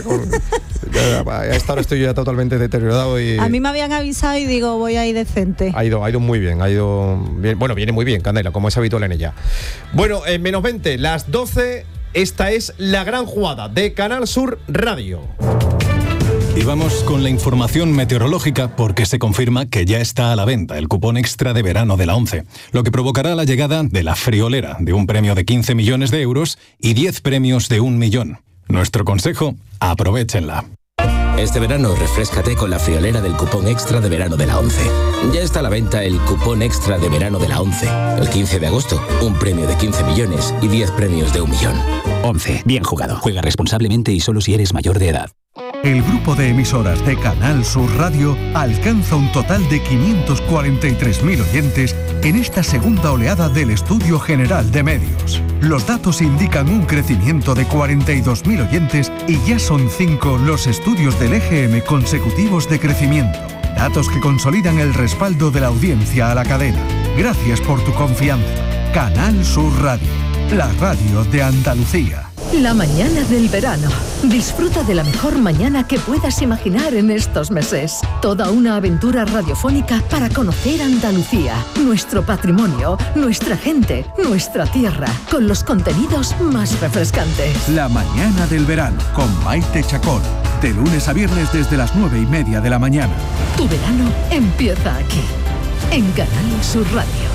a esta hora estoy ya totalmente deteriorado. Y a mí me habían avisado y digo, voy a ir decente. Ha ido muy bien, bien. Bueno, viene muy bien Candela, como es habitual en ella. Bueno, en menos 20, las 12, esta es la gran jugada de Canal Sur Radio. Y vamos con la información meteorológica, porque se confirma que ya está a la venta el cupón extra de verano de la ONCE, lo que provocará la llegada de la friolera de un premio de 15 millones de euros y 10 premios de 1 millón. Nuestro consejo, aprovéchenla. Este verano refréscate con la friolera del cupón extra de verano de la ONCE. Ya está a la venta el cupón extra de verano de la ONCE. El 15 de agosto, un premio de 15 millones y 10 premios de 1 millón. ONCE, bien jugado. Juega responsablemente y solo si eres mayor de edad. El grupo de emisoras de Canal Sur Radio alcanza un total de 543.000 oyentes en esta segunda oleada del Estudio General de Medios. Los datos indican un crecimiento de 42.000 oyentes y ya son 5 los estudios del EGM consecutivos de crecimiento. Datos que consolidan el respaldo de la audiencia a la cadena. Gracias por tu confianza. Canal Sur Radio, la radio de Andalucía. La mañana del verano. Disfruta de la mejor mañana que puedas imaginar en estos meses. Toda una aventura radiofónica para conocer Andalucía, nuestro patrimonio, nuestra gente, nuestra tierra, con los contenidos más refrescantes. La mañana del verano con Maite Chacón. De lunes a viernes desde las 9:30 de la mañana. Tu verano empieza aquí, en Canal Sur Radio.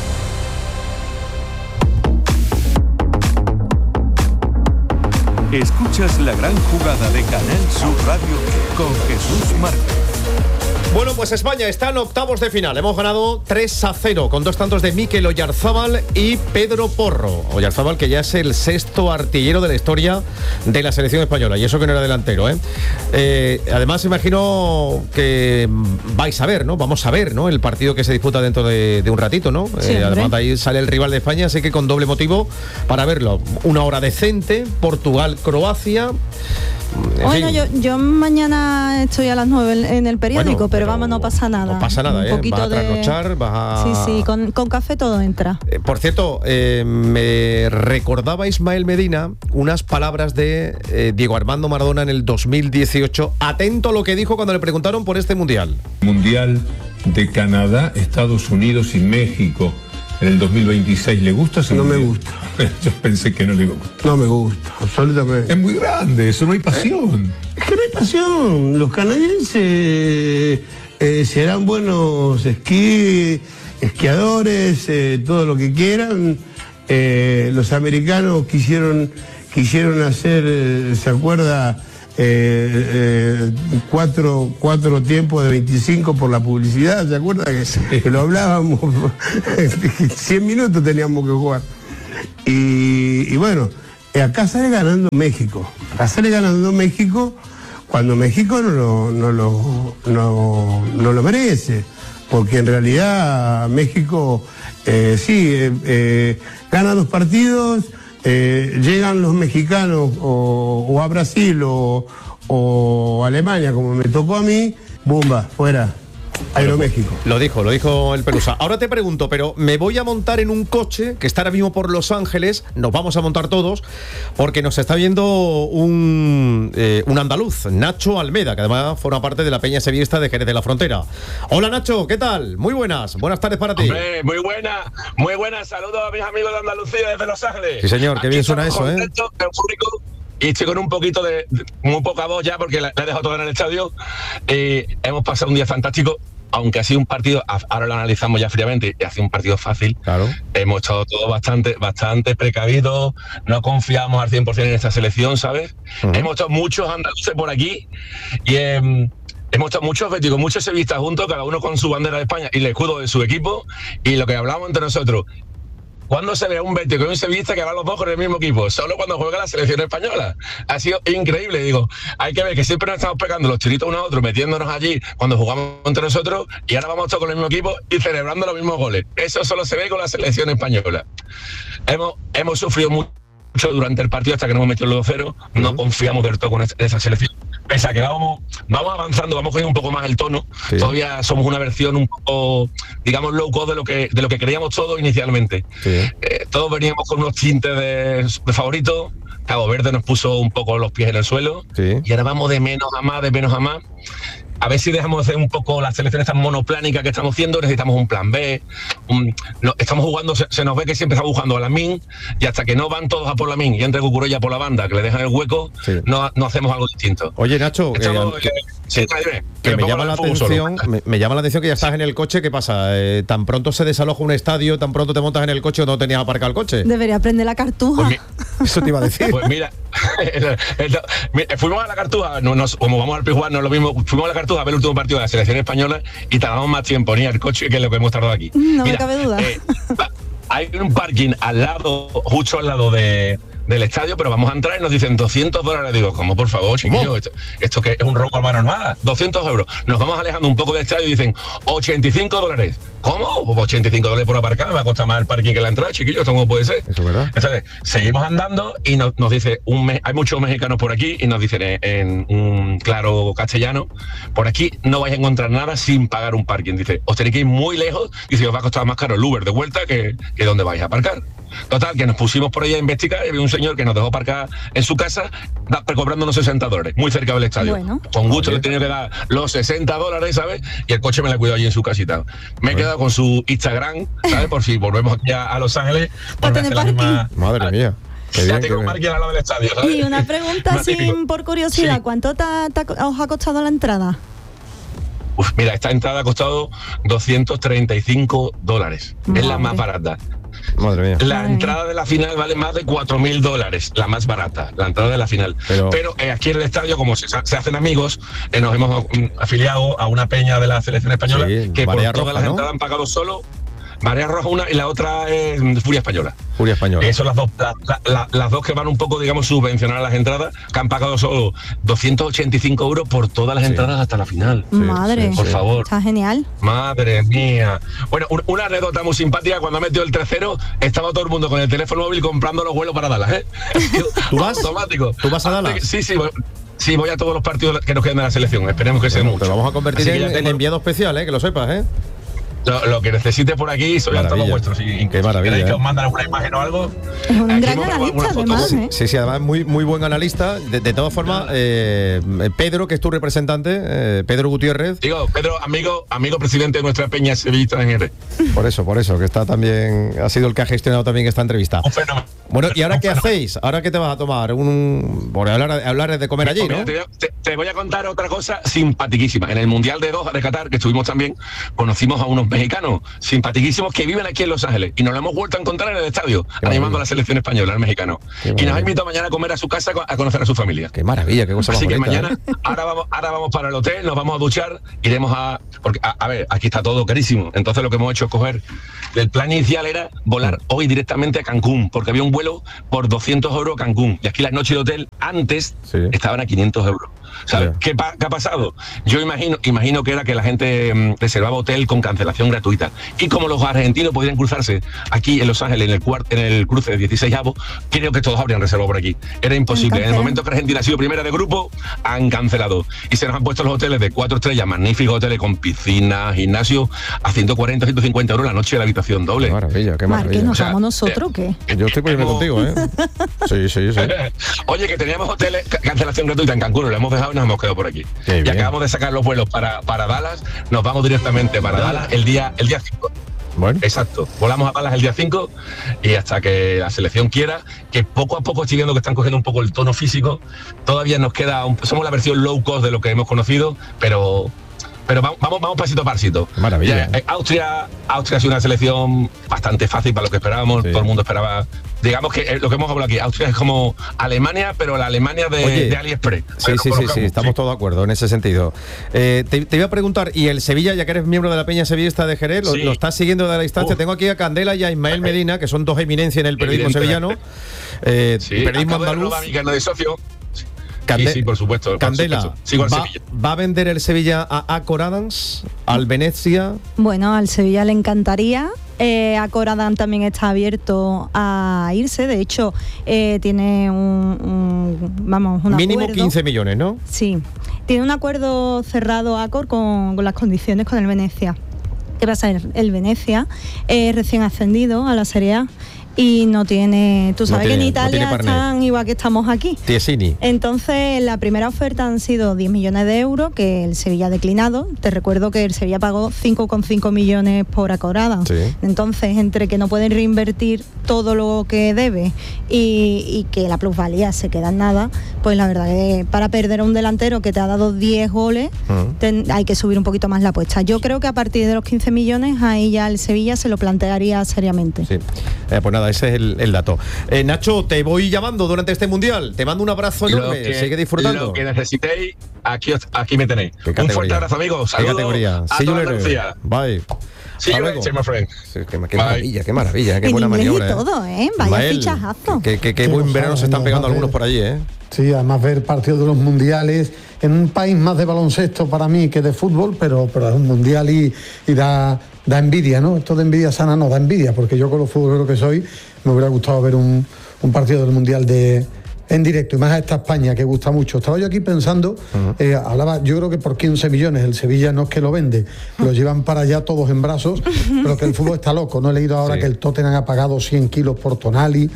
Escuchas la gran jugada de Canal Sur Radio con Jesús Márquez. Bueno, pues España está en octavos de final. Hemos ganado 3-0 con 2 tantos de Mikel Oyarzábal y Pedro Porro. Oyarzábal, que ya es el 6º artillero de la historia de la selección española, y eso que no era delantero, además, imagino que vais a ver, ¿no? Vamos a ver, ¿no? El partido que se disputa dentro de un ratito, ¿no? Sí, además, de ahí sale el rival de España, así que con doble motivo para verlo. Una hora decente, Portugal-Croacia. Bueno, yo mañana estoy a las 9 en el periódico, pero vamos, no pasa nada. No pasa nada, un poquito vas a trasnochar, vas a... Sí, con café todo entra. Por cierto, me recordaba Ismael Medina unas palabras de Diego Armando Maradona en el 2018. Atento a lo que dijo cuando le preguntaron por este Mundial. Mundial de Canadá, Estados Unidos y México. en el 2026. ¿Le gusta? No me gusta. Yo pensé que no le gusta. No me gusta, absolutamente. Es muy grande, eso no hay pasión. Es que no hay pasión. Los canadienses serán buenos esquiadores, todo lo que quieran. Los americanos quisieron hacer, ¿se acuerda? 4 tiempos de 25 por la publicidad, ¿se acuerda? Que lo hablábamos, 100 minutos teníamos que jugar. Y bueno, acá sale ganando México. Acá sale ganando México cuando México no lo merece. Porque en realidad México gana 2 partidos. Llegan los mexicanos o a Brasil o Alemania, como me tocó a mí, ¡bumba! Fuera. Aeroméxico. Lo dijo el Pelusa. Ahora te pregunto, pero me voy a montar en un coche que está ahora mismo por Los Ángeles, nos vamos a montar todos, porque nos está viendo un andaluz, Nacho Almeda, que además forma parte de la Peña Sevillista de Jerez de la Frontera. Hola Nacho, ¿qué tal? Muy buenas tardes para ti. Hombre, muy buenas, saludos a mis amigos de Andalucía desde Los Ángeles. Sí señor, qué bien suena eso, Y estoy con un poquito de muy poca voz ya porque la he dejado toda en el estadio. Hemos pasado un día fantástico, aunque ha sido un partido, ahora lo analizamos ya fríamente, y ha sido un partido fácil. Claro. Hemos estado todos bastante precavidos, no confiamos al 100% en esta selección, ¿sabes? Hemos estado muchos andaluces por aquí y hemos estado muchos béticos, muchos sevillistas juntos, cada uno con su bandera de España y el escudo de su equipo, y lo que hablamos entre nosotros. ¿Cuándo se ve un bético y un sevillista que van los dos con el mismo equipo? Solo cuando juega la selección española. Ha sido increíble, digo. Hay que ver que siempre nos estamos pegando los chiritos uno a otro, metiéndonos allí cuando jugamos entre nosotros, y ahora vamos todos con el mismo equipo y celebrando los mismos goles. Eso solo se ve con la selección española. Hemos sufrido mucho durante el partido hasta que nos hemos metido el 2-0. No confiamos del todo con esa selección. Pese a que vamos avanzando, vamos cogiendo un poco más el tono. Sí. Todavía somos una versión un poco, digamos, low cost de lo que creíamos todos inicialmente. Sí. Todos veníamos con unos tintes de favoritos. Cabo Verde nos puso un poco los pies en el suelo. Sí. Y ahora vamos de menos a más. A ver si dejamos de hacer un poco las selecciones tan monoplánicas que estamos haciendo. Necesitamos un plan B. Estamos jugando, se nos ve que siempre estamos jugando a Lamine, y hasta que no van todos a por Lamine y entre Cucurella por la banda, que le dejan el hueco, no hacemos algo distinto. Oye, Nacho, me llama la atención que ya estás en el coche. ¿Qué pasa? ¿Tan pronto se desaloja un estadio, tan pronto te montas en el coche o no tenías aparcado el coche? Debería prender la Cartuja. Pues eso te iba a decir. Pues mira, fuimos a la Cartuja, como vamos al Pijuán, no es lo mismo. Fuimos a la Cartuja a ver el último partido de la selección española y tardamos más tiempo en ir al coche que lo que hemos tardado aquí. No me cabe duda. Hay un parking justo al lado del estadio, pero vamos a entrar y nos dicen $200. Digo, ¿cómo, por favor, chiquillo? Esto que es un robo a mano armada. 200 euros. Nos vamos alejando un poco del estadio y dicen $85. ¿Cómo? $85 por aparcar, me va a costar más el parking que la entrada, chiquillo. ¿Esto cómo puede ser? Eso es verdad. Entonces, seguimos andando y nos dice, hay muchos mexicanos por aquí y nos dicen en un claro castellano, por aquí no vais a encontrar nada sin pagar un parking. Dice, os tenéis que ir muy lejos, dice, os va a costar más caro el Uber de vuelta que donde vais a aparcar. Total, que nos pusimos por ahí a investigar y había un señor que nos dejó aparcar en su casa cobrándonos $60, muy cerca del estadio. Bueno. Con gusto le he tenido que dar los $60, ¿sabes? Y el coche me lo cuidado allí en su casita. Me he quedado con su Instagram, ¿sabes? Por si volvemos aquí a Los Ángeles. Para tener la misma... Madre mía. Ya tengo un parking al lado del estadio, ¿sabes? Y una pregunta por curiosidad, sí. ¿Cuánto os ha costado la entrada? Mira, esta entrada ha costado $235. Es la más barata. Madre mía. La entrada de la final vale más de $4.000, la más barata, la entrada de la final. Pero aquí en el estadio, como se hacen amigos, nos hemos afiliado a una peña de la selección española, que por todas las entradas han pagado solo Marea Roja una y la otra es Furia Española. Furia Española. Son las dos que van un poco, digamos, subvencionar las entradas, que han pagado solo 285 euros por todas las entradas hasta la final. Madre, por favor. Está genial. Madre mía. Bueno, una anécdota muy simpática, cuando ha metido el 3-0, estaba todo el mundo con el teléfono móvil comprando los vuelos para Dallas, ¿eh? ¿Tú vas? Automático. ¿Tú vas a Dallas? Sí. Sí, voy a todos los partidos que nos quedan de la selección. Esperemos que sea mucho. Te vamos a convertir en enviado especial, que lo sepas, ¿eh? Lo que necesite por aquí, soy a todos vuestros. Qué maravilla. ¿Queréis que os manden alguna imagen o algo? Es un Aquí gran hemos grabado analista, alguna foto. además, ¿eh? Sí, además muy buen analista. De todas formas, Pedro, que es tu representante, Pedro Gutiérrez. Digo, Pedro, amigo presidente de nuestra peña sevillista en Jerez. Por eso, que está también, ha sido el que ha gestionado también esta entrevista. Un fenómeno. Bueno, ¿y ahora qué hacéis? ¿Ahora qué te vas a tomar? Por hablar de comer allí, ¿no? Te voy a contar otra cosa simpaticísima. En el Mundial de Doha de Qatar, que estuvimos también, conocimos a unos mexicanos simpaticísimos que viven aquí en Los Ángeles y nos lo hemos vuelto a encontrar en el estadio, animando a la selección española, al mexicano. Y nos ha invitado mañana a comer a su casa a conocer a su familia. Qué maravilla, qué cosa más Así que bonita, mañana, ahora vamos para el hotel, nos vamos a duchar, iremos porque a ver, aquí está todo carísimo. Entonces lo que hemos hecho es coger, el plan inicial era volar hoy directamente a Cancún, porque había un vuelo por 200 euros a Cancún. Y aquí las noches de hotel antes estaban a 500 euros. ¿Sabes qué ha pasado? Yo imagino que era que la gente reservaba hotel con cancelación gratuita. Y como los argentinos podían cruzarse aquí en Los Ángeles en el cruce de 16avos, creo que todos habrían reservado por aquí. Era imposible. En el momento que Argentina ha sido primera de grupo, han cancelado. Y se nos han puesto los hoteles de 4 estrellas, magníficos hoteles con piscina, gimnasio, a 140, 150 euros la noche de la habitación doble. Qué maravilla, qué maravilla. Marque, ¿nos vamos nosotros o qué? Yo estoy poniendo contigo, ¿eh? Sí. Oye, que teníamos hoteles, cancelación gratuita en Cancún, lo hemos dejado y nos hemos quedado por aquí. Y acabamos de sacar los vuelos para Dallas, nos vamos directamente para Dallas el día 5. Bueno. Exacto, volamos a Dallas el día 5 y hasta que la selección quiera, que poco a poco estoy viendo que están cogiendo un poco el tono físico, todavía nos queda, somos la versión low cost de lo que hemos conocido, pero vamos pasito a pasito. Maravilla. Austria ha sido una selección bastante fácil para lo que esperábamos, todo el mundo esperaba. Digamos que lo que hemos hablado aquí, Austria es como Alemania, pero la Alemania de AliExpress. Sí, estamos todos de acuerdo en ese sentido. Te iba a preguntar, ¿y el Sevilla, ya que eres miembro de la Peña Sevillista de Jerez, lo estás siguiendo de la distancia? Tengo aquí a Candela y a Ismael Medina, que son dos eminencias en el periodismo sevillano. Periodismo andaluz. De socio. Sí, por supuesto. Candela, ¿va a vender el Sevilla a Accor Adams, al Venezia? Bueno, al Sevilla le encantaría. Accor Adams también está abierto a irse. De hecho, tiene un mínimo acuerdo. 15 millones, ¿no? Sí. Tiene un acuerdo cerrado Accor con las condiciones con el Venezia. ¿Qué pasa? El Venezia recién ascendido a la Serie A. Y no tiene, tú sabes que en Italia están igual que estamos aquí. Tiesini. Entonces la primera oferta han sido 10 millones de euros que el Sevilla ha declinado. Te recuerdo que el Sevilla pagó 5,5 millones por Accor Adams. Sí. Entonces, entre que no pueden reinvertir todo lo que debe y que la plusvalía se queda en nada, pues la verdad que para perder a un delantero que te ha dado 10 goles, hay que subir un poquito más la apuesta. Yo creo que a partir de los 15 millones ahí ya el Sevilla se lo plantearía seriamente. Sí. Pues nada, ese es el dato. Nacho, te voy llamando durante este Mundial. Te mando un abrazo enorme. Sigue disfrutando. Lo que necesitéis, aquí me tenéis. Un fuerte abrazo, amigos. Saludos. ¿Qué categoría? A toda Andalucía. Bye. Sí, my friend. Sí, qué maravilla, qué buena maniobra. Y todo, vaya fichajazo. Qué buen verano se están pegando algunos por allí, Sí, además ver partidos de los mundiales en un país más de baloncesto para mí que de fútbol, pero es un mundial y da envidia, ¿no? Esto de envidia sana no da envidia, porque yo con los futboleros que soy me hubiera gustado ver un partido del mundial en directo, y más a esta España que gusta mucho. Estaba yo aquí pensando, hablaba, yo creo que por 15 millones el Sevilla no es que lo vende, lo llevan para allá todos en brazos, pero que el fútbol está loco. No he leído ahora que el Tottenham ha pagado 100 kilos por Tonali,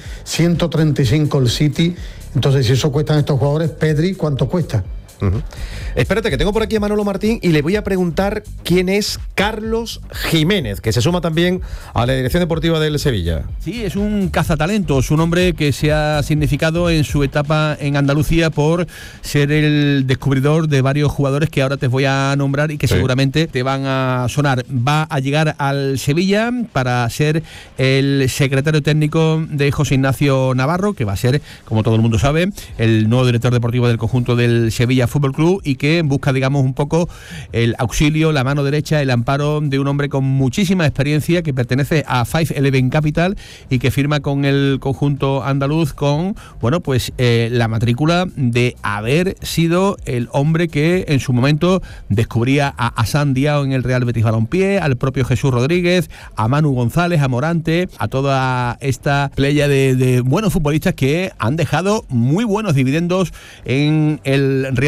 135 el City. Entonces, si eso cuestan estos jugadores, Pedri, ¿cuánto cuesta? Espérate, que tengo por aquí a Manolo Martín y le voy a preguntar quién es Carlos Jiménez, que se suma también a la dirección deportiva del Sevilla. Sí, es un cazatalentos, un hombre que se ha significado en su etapa en Andalucía por ser el descubridor de varios jugadores que ahora te voy a nombrar y que seguramente te van a sonar. Va a llegar al Sevilla para ser el secretario técnico de José Ignacio Navarro, que va a ser, como todo el mundo sabe, el nuevo director deportivo del conjunto del Sevilla Fútbol Club, y que busca, digamos, un poco el auxilio, la mano derecha, el amparo de un hombre con muchísima experiencia que pertenece a 511 Capital y que firma con el conjunto andaluz con, bueno, pues la matrícula de haber sido el hombre que en su momento descubría a Hassan Diao en el Real Betis Balompié, al propio Jesús Rodríguez, a Manu González, a Morante, a toda esta playa de buenos futbolistas que han dejado muy buenos dividendos en el Real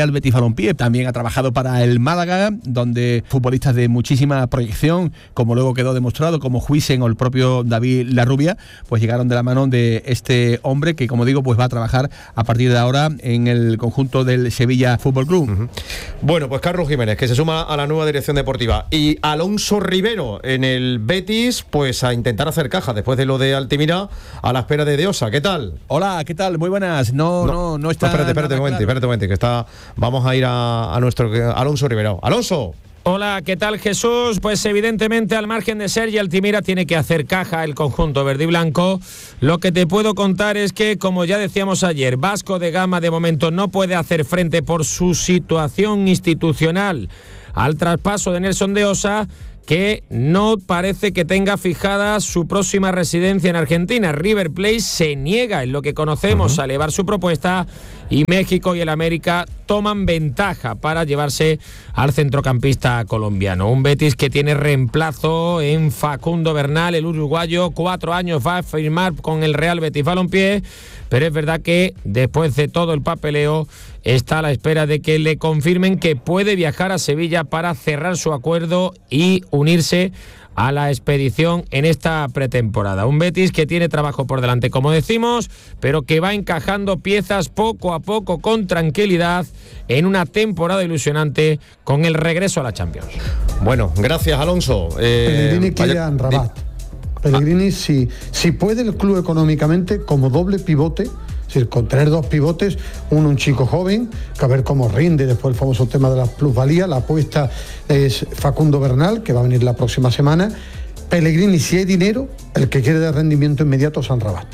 Real Betis Balompié. También ha trabajado para el Málaga, donde futbolistas de muchísima proyección, como luego quedó demostrado, como Huijsen o el propio David Larrubia, pues llegaron de la mano de este hombre que, como digo, pues va a trabajar a partir de ahora en el conjunto del Sevilla Fútbol Club. Bueno, pues Carlos Jiménez, que se suma a la nueva dirección deportiva, y Alonso Rivero en el Betis, pues a intentar hacer caja después de lo de Altimira, a la espera de Deosa. ¿Qué tal? Hola, ¿qué tal? Muy buenas. No está. Espérate un momento, que está. Vamos a ir a nuestro Alonso Rivero. ¡Alonso! Hola, ¿qué tal, Jesús? Pues evidentemente, al margen de Sergi Altimira, tiene que hacer caja el conjunto verde y blanco. Lo que te puedo contar es que, como ya decíamos ayer, Vasco de Gama de momento no puede hacer frente por su situación institucional al traspaso de Nelson Deosa, que no parece que tenga fijada su próxima residencia en Argentina. River Plate se niega, en lo que conocemos, a elevar su propuesta, y México y el América toman ventaja para llevarse al centrocampista colombiano. Un Betis que tiene reemplazo en Facundo Bernal, el uruguayo, 4 años va a firmar con el Real Betis Balompié, pero es verdad que después de todo el papeleo está a la espera de que le confirmen que puede viajar a Sevilla para cerrar su acuerdo y unirse a la expedición en esta pretemporada. Un Betis que tiene trabajo por delante, como decimos, pero que va encajando piezas poco a poco con tranquilidad en una temporada ilusionante con el regreso a la Champions. Bueno, gracias, Alonso. Pellegrini quiere a Amrabat. Pellegrini, si puede el club económicamente, como doble pivote, es decir, con tener 2 pivotes, un chico joven, que a ver cómo rinde, después el famoso tema de la plusvalía. La apuesta es Facundo Bernal, que va a venir la próxima semana. Pellegrini, si hay dinero, el que quiere de rendimiento inmediato es Amrabat.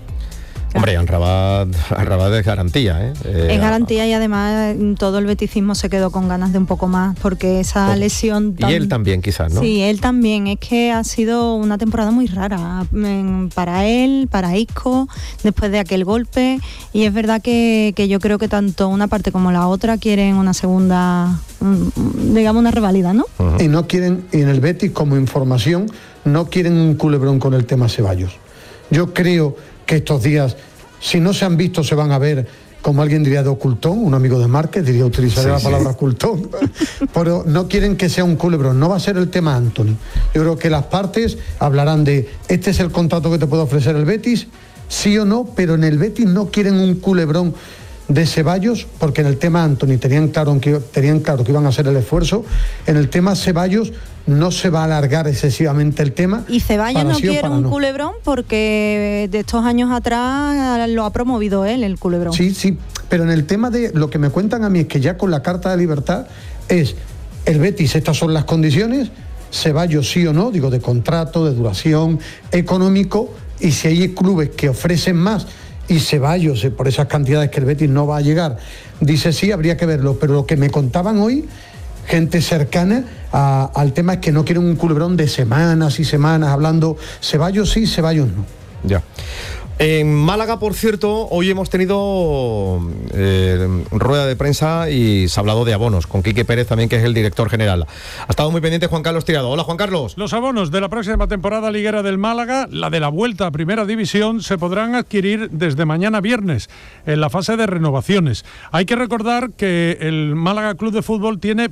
Hombre, Amrabat es garantía, es garantía, y además todo el beticismo se quedó con ganas de un poco más, porque esa lesión... Y él también, quizás, ¿no? Sí, él también. Es que ha sido una temporada muy rara para él, para Isco, después de aquel golpe, y es verdad que yo creo que tanto una parte como la otra quieren una segunda, digamos, una revalida, ¿no? Y no quieren, y en el Betis, como información, no quieren un culebrón con el tema Ceballos. Yo creo que estos días, si no se han visto, se van a ver, como alguien diría, de ocultón, un amigo de Márquez diría, utilizaré la palabra ocultón, pero no quieren que sea un culebrón, no va a ser el tema Anthony. Yo creo que las partes hablarán de, este es el contrato que te puede ofrecer el Betis, sí o no, pero en el Betis no quieren un culebrón de Ceballos, porque en el tema Anthony tenían claro que iban a hacer el esfuerzo. En el tema Ceballos no se va a alargar excesivamente el tema. Y Ceballos no quiere un culebrón porque de estos años atrás lo ha promovido él, el culebrón. Sí, pero en el tema de lo que me cuentan a mí es que ya con la carta de libertad es el Betis, estas son las condiciones, Ceballos sí o no, digo, de contrato, de duración, económico, y si hay clubes que ofrecen más y Ceballos, por esas cantidades que el Betis no va a llegar, dice sí, habría que verlo. Pero lo que me contaban hoy, gente cercana al tema, es que no quieren un culebrón de semanas y semanas hablando Ceballos sí, Ceballos no. Ya. En Málaga, por cierto, hoy hemos tenido rueda de prensa y se ha hablado de abonos, con Quique Pérez también, que es el director general. Ha estado muy pendiente Juan Carlos Tirado. Hola, Juan Carlos. Los abonos de la próxima temporada liguera del Málaga, la de la vuelta a Primera División, se podrán adquirir desde mañana viernes, en la fase de renovaciones. Hay que recordar que el Málaga Club de Fútbol tiene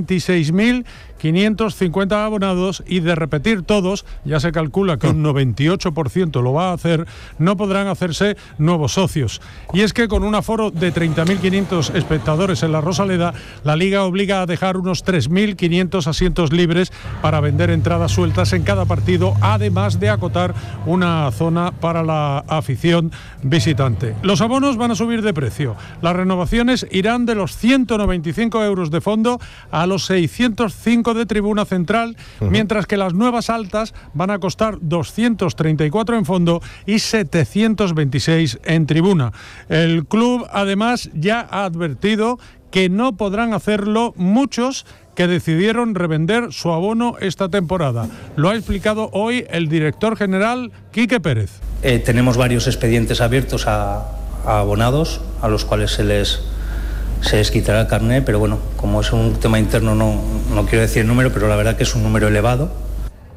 26.550 abonados, y de repetir todos, ya se calcula que un 98% lo va a hacer, no podrán hacerse nuevos socios. Y es que con un aforo de 30.500 espectadores en la Rosaleda, la Liga obliga a dejar unos 3.500 asientos libres para vender entradas sueltas en cada partido, además de acotar una zona para la afición visitante. Los abonos van a subir de precio. Las renovaciones irán de los 195 euros de fondo a los 605 de tribuna central, mientras que las nuevas altas van a costar 234 en fondo y 726 en tribuna. El club además ya ha advertido que no podrán hacerlo muchos que decidieron revender su abono esta temporada. Lo ha explicado hoy el director general Quique Pérez. Tenemos varios expedientes abiertos a abonados a los cuales se les quitará el carné, pero bueno, como es un tema interno no quiero decir el número, pero la verdad que es un número elevado.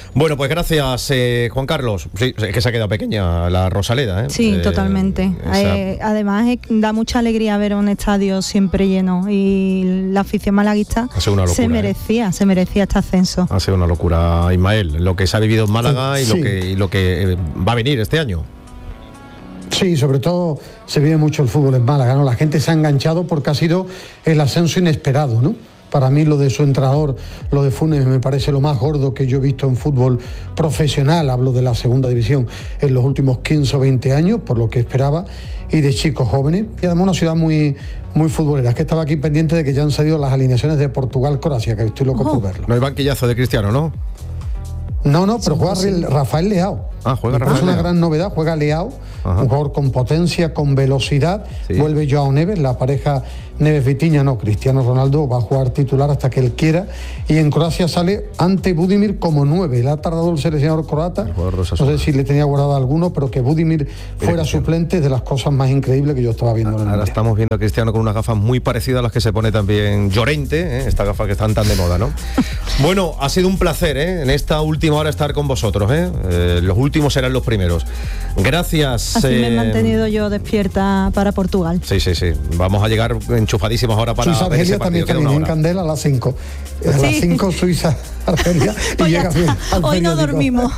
Bueno, pues gracias, Juan Carlos. Sí, es que se ha quedado pequeña la Rosaleda, ¿eh? Sí, totalmente. Además, da mucha alegría ver un estadio siempre lleno y la afición malaguista se merecía este ascenso. Ha sido una locura, Ismael, lo que se ha vivido en Málaga y lo que va a venir este año. Sí, sobre todo se vive mucho el fútbol en Málaga, ¿no? La gente se ha enganchado porque ha sido el ascenso inesperado, ¿no? Para mí lo de su entrenador, lo de Funes, me parece lo más gordo que yo he visto en fútbol profesional, hablo de la segunda división, en los últimos 15 o 20 años, por lo que esperaba, y de chicos jóvenes. Y además una ciudad muy futbolera. Es que estaba aquí pendiente de que ya han salido las alineaciones de Portugal-Croacia, que estoy loco por verlo. No hay banquillazo de Cristiano, ¿no? No, pero juega Rafael Leao. Juega Rafael Es una Leao. gran novedad, juega Leao, un jugador con potencia, con velocidad. Vuelve Joao Neves, la pareja Neves-Vitinha, Cristiano Ronaldo va a jugar titular hasta que él quiera. Y en Croacia sale ante Budimir como 9. Le ha tardado el seleccionador croata. No sé si le tenía guardado alguno, pero que Budimir fuera suplente es de las cosas más increíbles que yo estaba viendo. Ahora estamos viendo a Cristiano con unas gafas muy parecidas a las que se pone también Llorente, estas gafas que están tan de moda, ¿no? Bueno, ha sido un placer, en esta última hora estar con vosotros, los últimos serán los primeros. Gracias. Así me he mantenido yo despierta para Portugal. Sí. Vamos a llegar enchufadísimos ahora para Suiza, ver ese Argelia también partido. en Candela a las 5. A las 5 Suiza, Argelia y llega bien. Hoy no dormimos.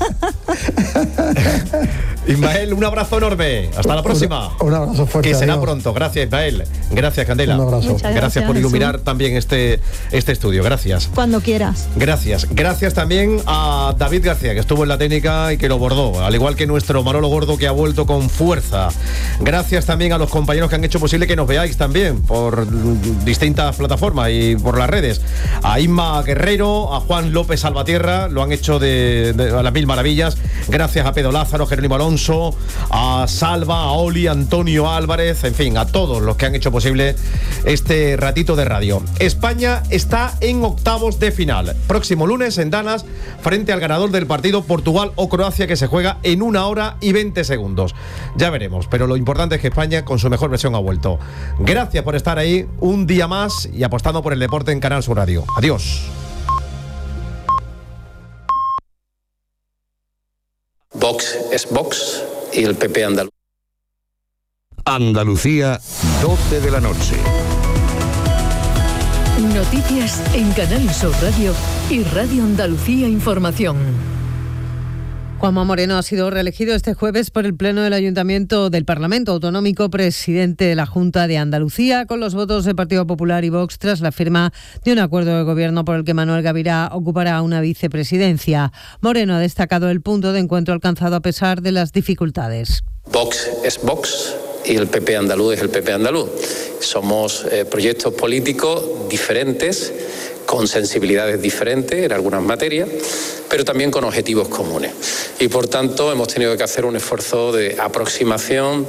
Ismael, un abrazo enorme. Hasta la próxima. Un abrazo fuerte. Que será adiós. pronto. Gracias, Ismael. Gracias, Candela. Un abrazo. Gracias por iluminar también este estudio. Gracias. Cuando quieras. Gracias. Gracias también a David García, que estuvo en la técnica y que lo bordó, al igual que nuestro Manolo Gordo, que ha vuelto con fuerza. Gracias también a los compañeros que han hecho posible que nos veáis también por distintas plataformas y por las redes. A Inma Guerrero, a Juan López Salvatierra, lo han hecho a las mil maravillas. Gracias a Pedro Lázaro, Jerónimo Alonso, a Salva, a Oli, a Antonio Álvarez, en fin, a todos los que han hecho posible este ratito de radio. España está en octavos de final. Próximo lunes en Danas, frente al ganador del partido Portugal o Croacia, que se juega en 1 hora y 20 segundos. Ya veremos, pero lo importante es que España con su mejor versión ha vuelto. Gracias por estar ahí un día más y apostando por el deporte en Canal Sur Radio. Adiós. Vox es Vox y el PP andaluz. Andalucía, 12 de la noche. Noticias en Canal Sur Radio y Radio Andalucía Información. Juanma Moreno ha sido reelegido este jueves por el Pleno del Ayuntamiento del Parlamento Autonómico, presidente de la Junta de Andalucía, con los votos del Partido Popular y Vox tras la firma de un acuerdo de gobierno por el que Manuel Gavirá ocupará una vicepresidencia. Moreno ha destacado el punto de encuentro alcanzado a pesar de las dificultades. Vox es Vox y el PP andaluz es el PP andaluz. Somos proyectos políticos diferentes, con sensibilidades diferentes en algunas materias, pero también con objetivos comunes. Y por tanto hemos tenido que hacer un esfuerzo de aproximación,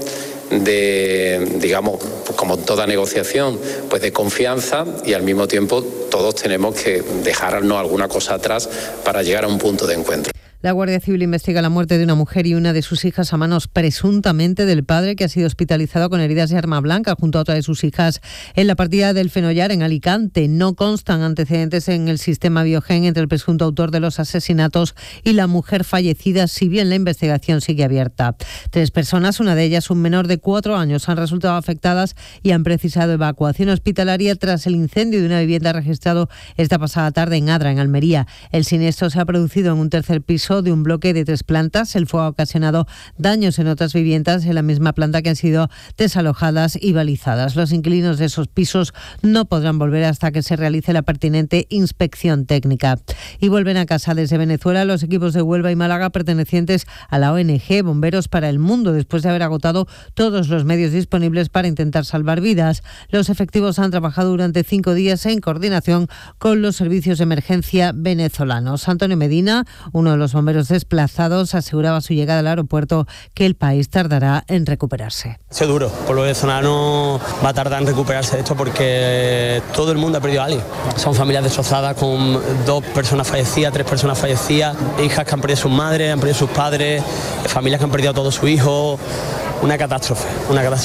digamos, como toda negociación, pues de confianza, y al mismo tiempo todos tenemos que dejarnos alguna cosa atrás para llegar a un punto de encuentro. La Guardia Civil investiga la muerte de una mujer y una de sus hijas a manos presuntamente del padre, que ha sido hospitalizado con heridas de arma blanca junto a otra de sus hijas en la partida del Fenollar, en Alicante. No constan antecedentes en el sistema Biogen entre el presunto autor de los asesinatos y la mujer fallecida, si bien la investigación sigue abierta. 3 personas, una de ellas un menor de 4 años, han resultado afectadas y han precisado evacuación hospitalaria tras el incendio de una vivienda registrado esta pasada tarde en Adra, en Almería. El siniestro se ha producido en un tercer piso de un bloque de 3 plantas. El fuego ha ocasionado daños en otras viviendas en la misma planta que han sido desalojadas y balizadas. Los inquilinos de esos pisos no podrán volver hasta que se realice la pertinente inspección técnica. Y vuelven a casa desde Venezuela los equipos de Huelva y Málaga pertenecientes a la ONG Bomberos para el Mundo, después de haber agotado todos los medios disponibles para intentar salvar vidas. Los efectivos han trabajado durante 5 días en coordinación con los servicios de emergencia venezolanos. Antonio Medina, uno de los bomberos desplazados, aseguraba a su llegada al aeropuerto que el país tardará en recuperarse. Es duro, el pueblo venezolano va a tardar en recuperarse de esto porque todo el mundo ha perdido a alguien. Son familias destrozadas con 2 personas fallecidas, 3 personas fallecidas, hijas que han perdido sus madres, han perdido sus padres, familias que han perdido a todos sus hijos. Una catástrofe, una catástrofe.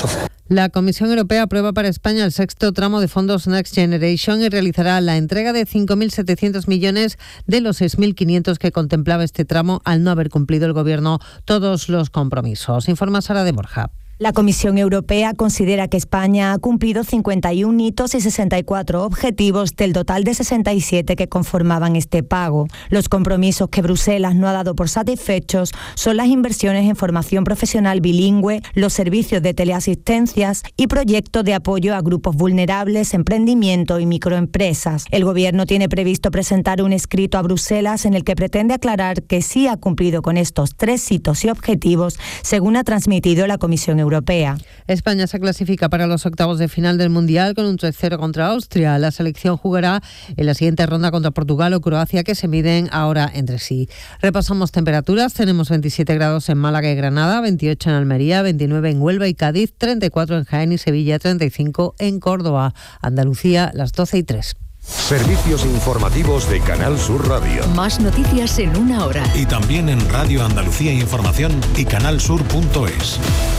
La Comisión Europea aprueba para España el 6º tramo de fondos Next Generation y realizará la entrega de 5.700 millones de los 6.500 que contemplaba este tramo al no haber cumplido el Gobierno todos los compromisos. Informa Sara de Borja. La Comisión Europea considera que España ha cumplido 51 hitos y 64 objetivos del total de 67 que conformaban este pago. Los compromisos que Bruselas no ha dado por satisfechos son las inversiones en formación profesional bilingüe, los servicios de teleasistencias y proyectos de apoyo a grupos vulnerables, emprendimiento y microempresas. El Gobierno tiene previsto presentar un escrito a Bruselas en el que pretende aclarar que sí ha cumplido con estos 3 hitos y objetivos, según ha transmitido la Comisión Europea. España se clasifica para los octavos de final del Mundial con un 3-0 contra Austria. La selección jugará en la siguiente ronda contra Portugal o Croacia, que se miden ahora entre sí. Repasamos temperaturas. Tenemos 27 grados en Málaga y Granada, 28 en Almería, 29 en Huelva y Cádiz, 34 en Jaén y Sevilla, 35 en Córdoba. Andalucía, las 12:03. Servicios informativos de Canal Sur Radio. Más noticias en una hora. Y también en Radio Andalucía Información y canalsur.es.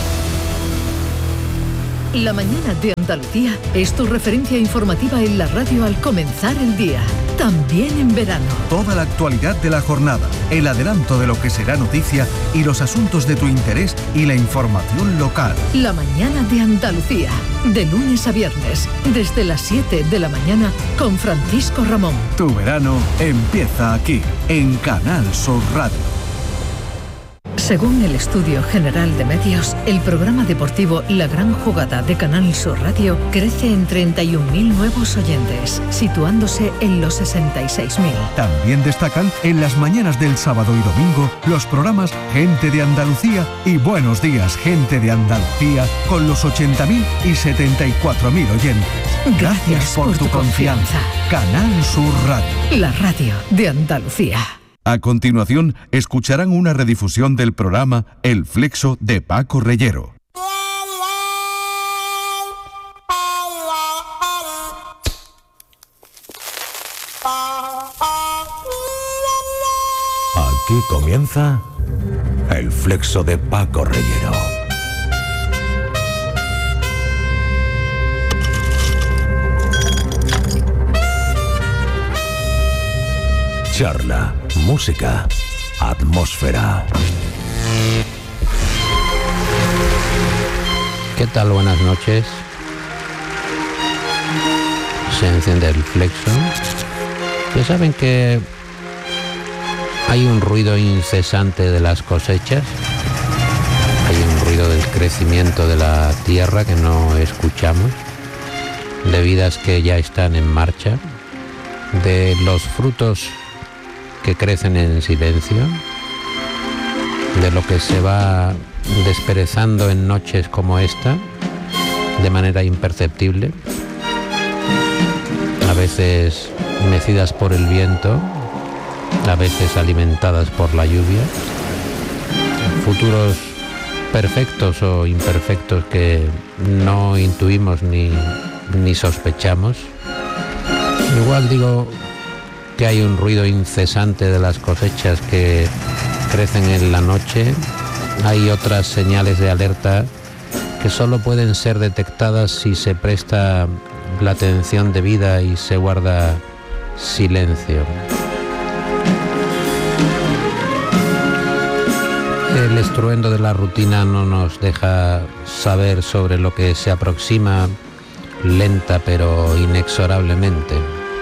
La mañana de Andalucía es tu referencia informativa en la radio al comenzar el día, también en verano. Toda la actualidad de la jornada, el adelanto de lo que será noticia y los asuntos de tu interés y la información local. La mañana de Andalucía, de lunes a viernes, desde las 7 de la mañana con Francisco Ramón. Tu verano empieza aquí, en Canal Sur Radio. Según el Estudio General de Medios, el programa deportivo La Gran Jugada de Canal Sur Radio crece en 31.000 nuevos oyentes, situándose en los 66.000. También destacan en las mañanas del sábado y domingo los programas Gente de Andalucía y Buenos Días, Gente de Andalucía, con los 80.000 y 74.000 oyentes. Gracias por tu confianza. Canal Sur Radio. La radio de Andalucía. A continuación, escucharán una redifusión del programa El Flexo de Paco Reyero. Aquí comienza El Flexo de Paco Reyero. Charla, música, atmósfera. ¿Qué tal? Buenas noches. Se enciende el flexo. Ya saben que hay un ruido incesante de las cosechas. Hay un ruido del crecimiento de la tierra que no escuchamos, de vidas que ya están en marcha, de los frutos que crecen en silencio, de lo que se va desperezando en noches como esta, de manera imperceptible, a veces mecidas por el viento, a veces alimentadas por la lluvia, futuros perfectos o imperfectos que no intuimos ni sospechamos. Igual digo que hay un ruido incesante de las cosechas que crecen en la noche. Hay otras señales de alerta que solo pueden ser detectadas si se presta la atención debida y se guarda silencio. El estruendo de la rutina no nos deja saber sobre lo que se aproxima lenta pero inexorablemente.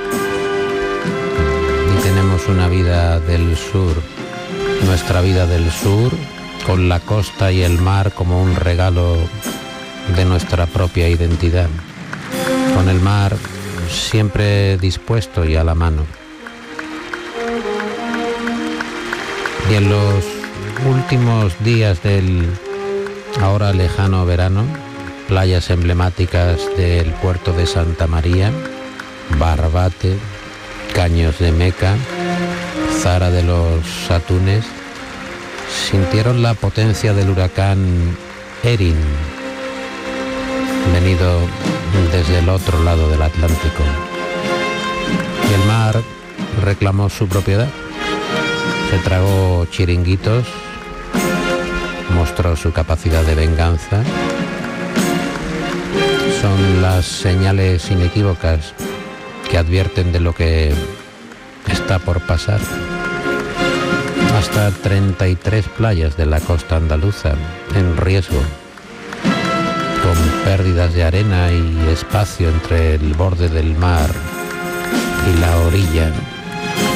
Tenemos una vida del sur, nuestra vida del sur, con la costa y el mar como un regalo de nuestra propia identidad, con el mar siempre dispuesto y a la mano. Y en los últimos días del ahora lejano verano, playas emblemáticas del puerto de Santa María, Barbate, Caños de Meca, Zara de los Atunes, sintieron la potencia del huracán Erin, venido desde el otro lado del Atlántico. Y el mar reclamó su propiedad, se tragó chiringuitos, mostró su capacidad de venganza Son las señales inequívocas que advierten de lo que está por pasar. Hasta 33 playas de la costa andaluza en riesgo, con pérdidas de arena y espacio entre el borde del mar y la orilla.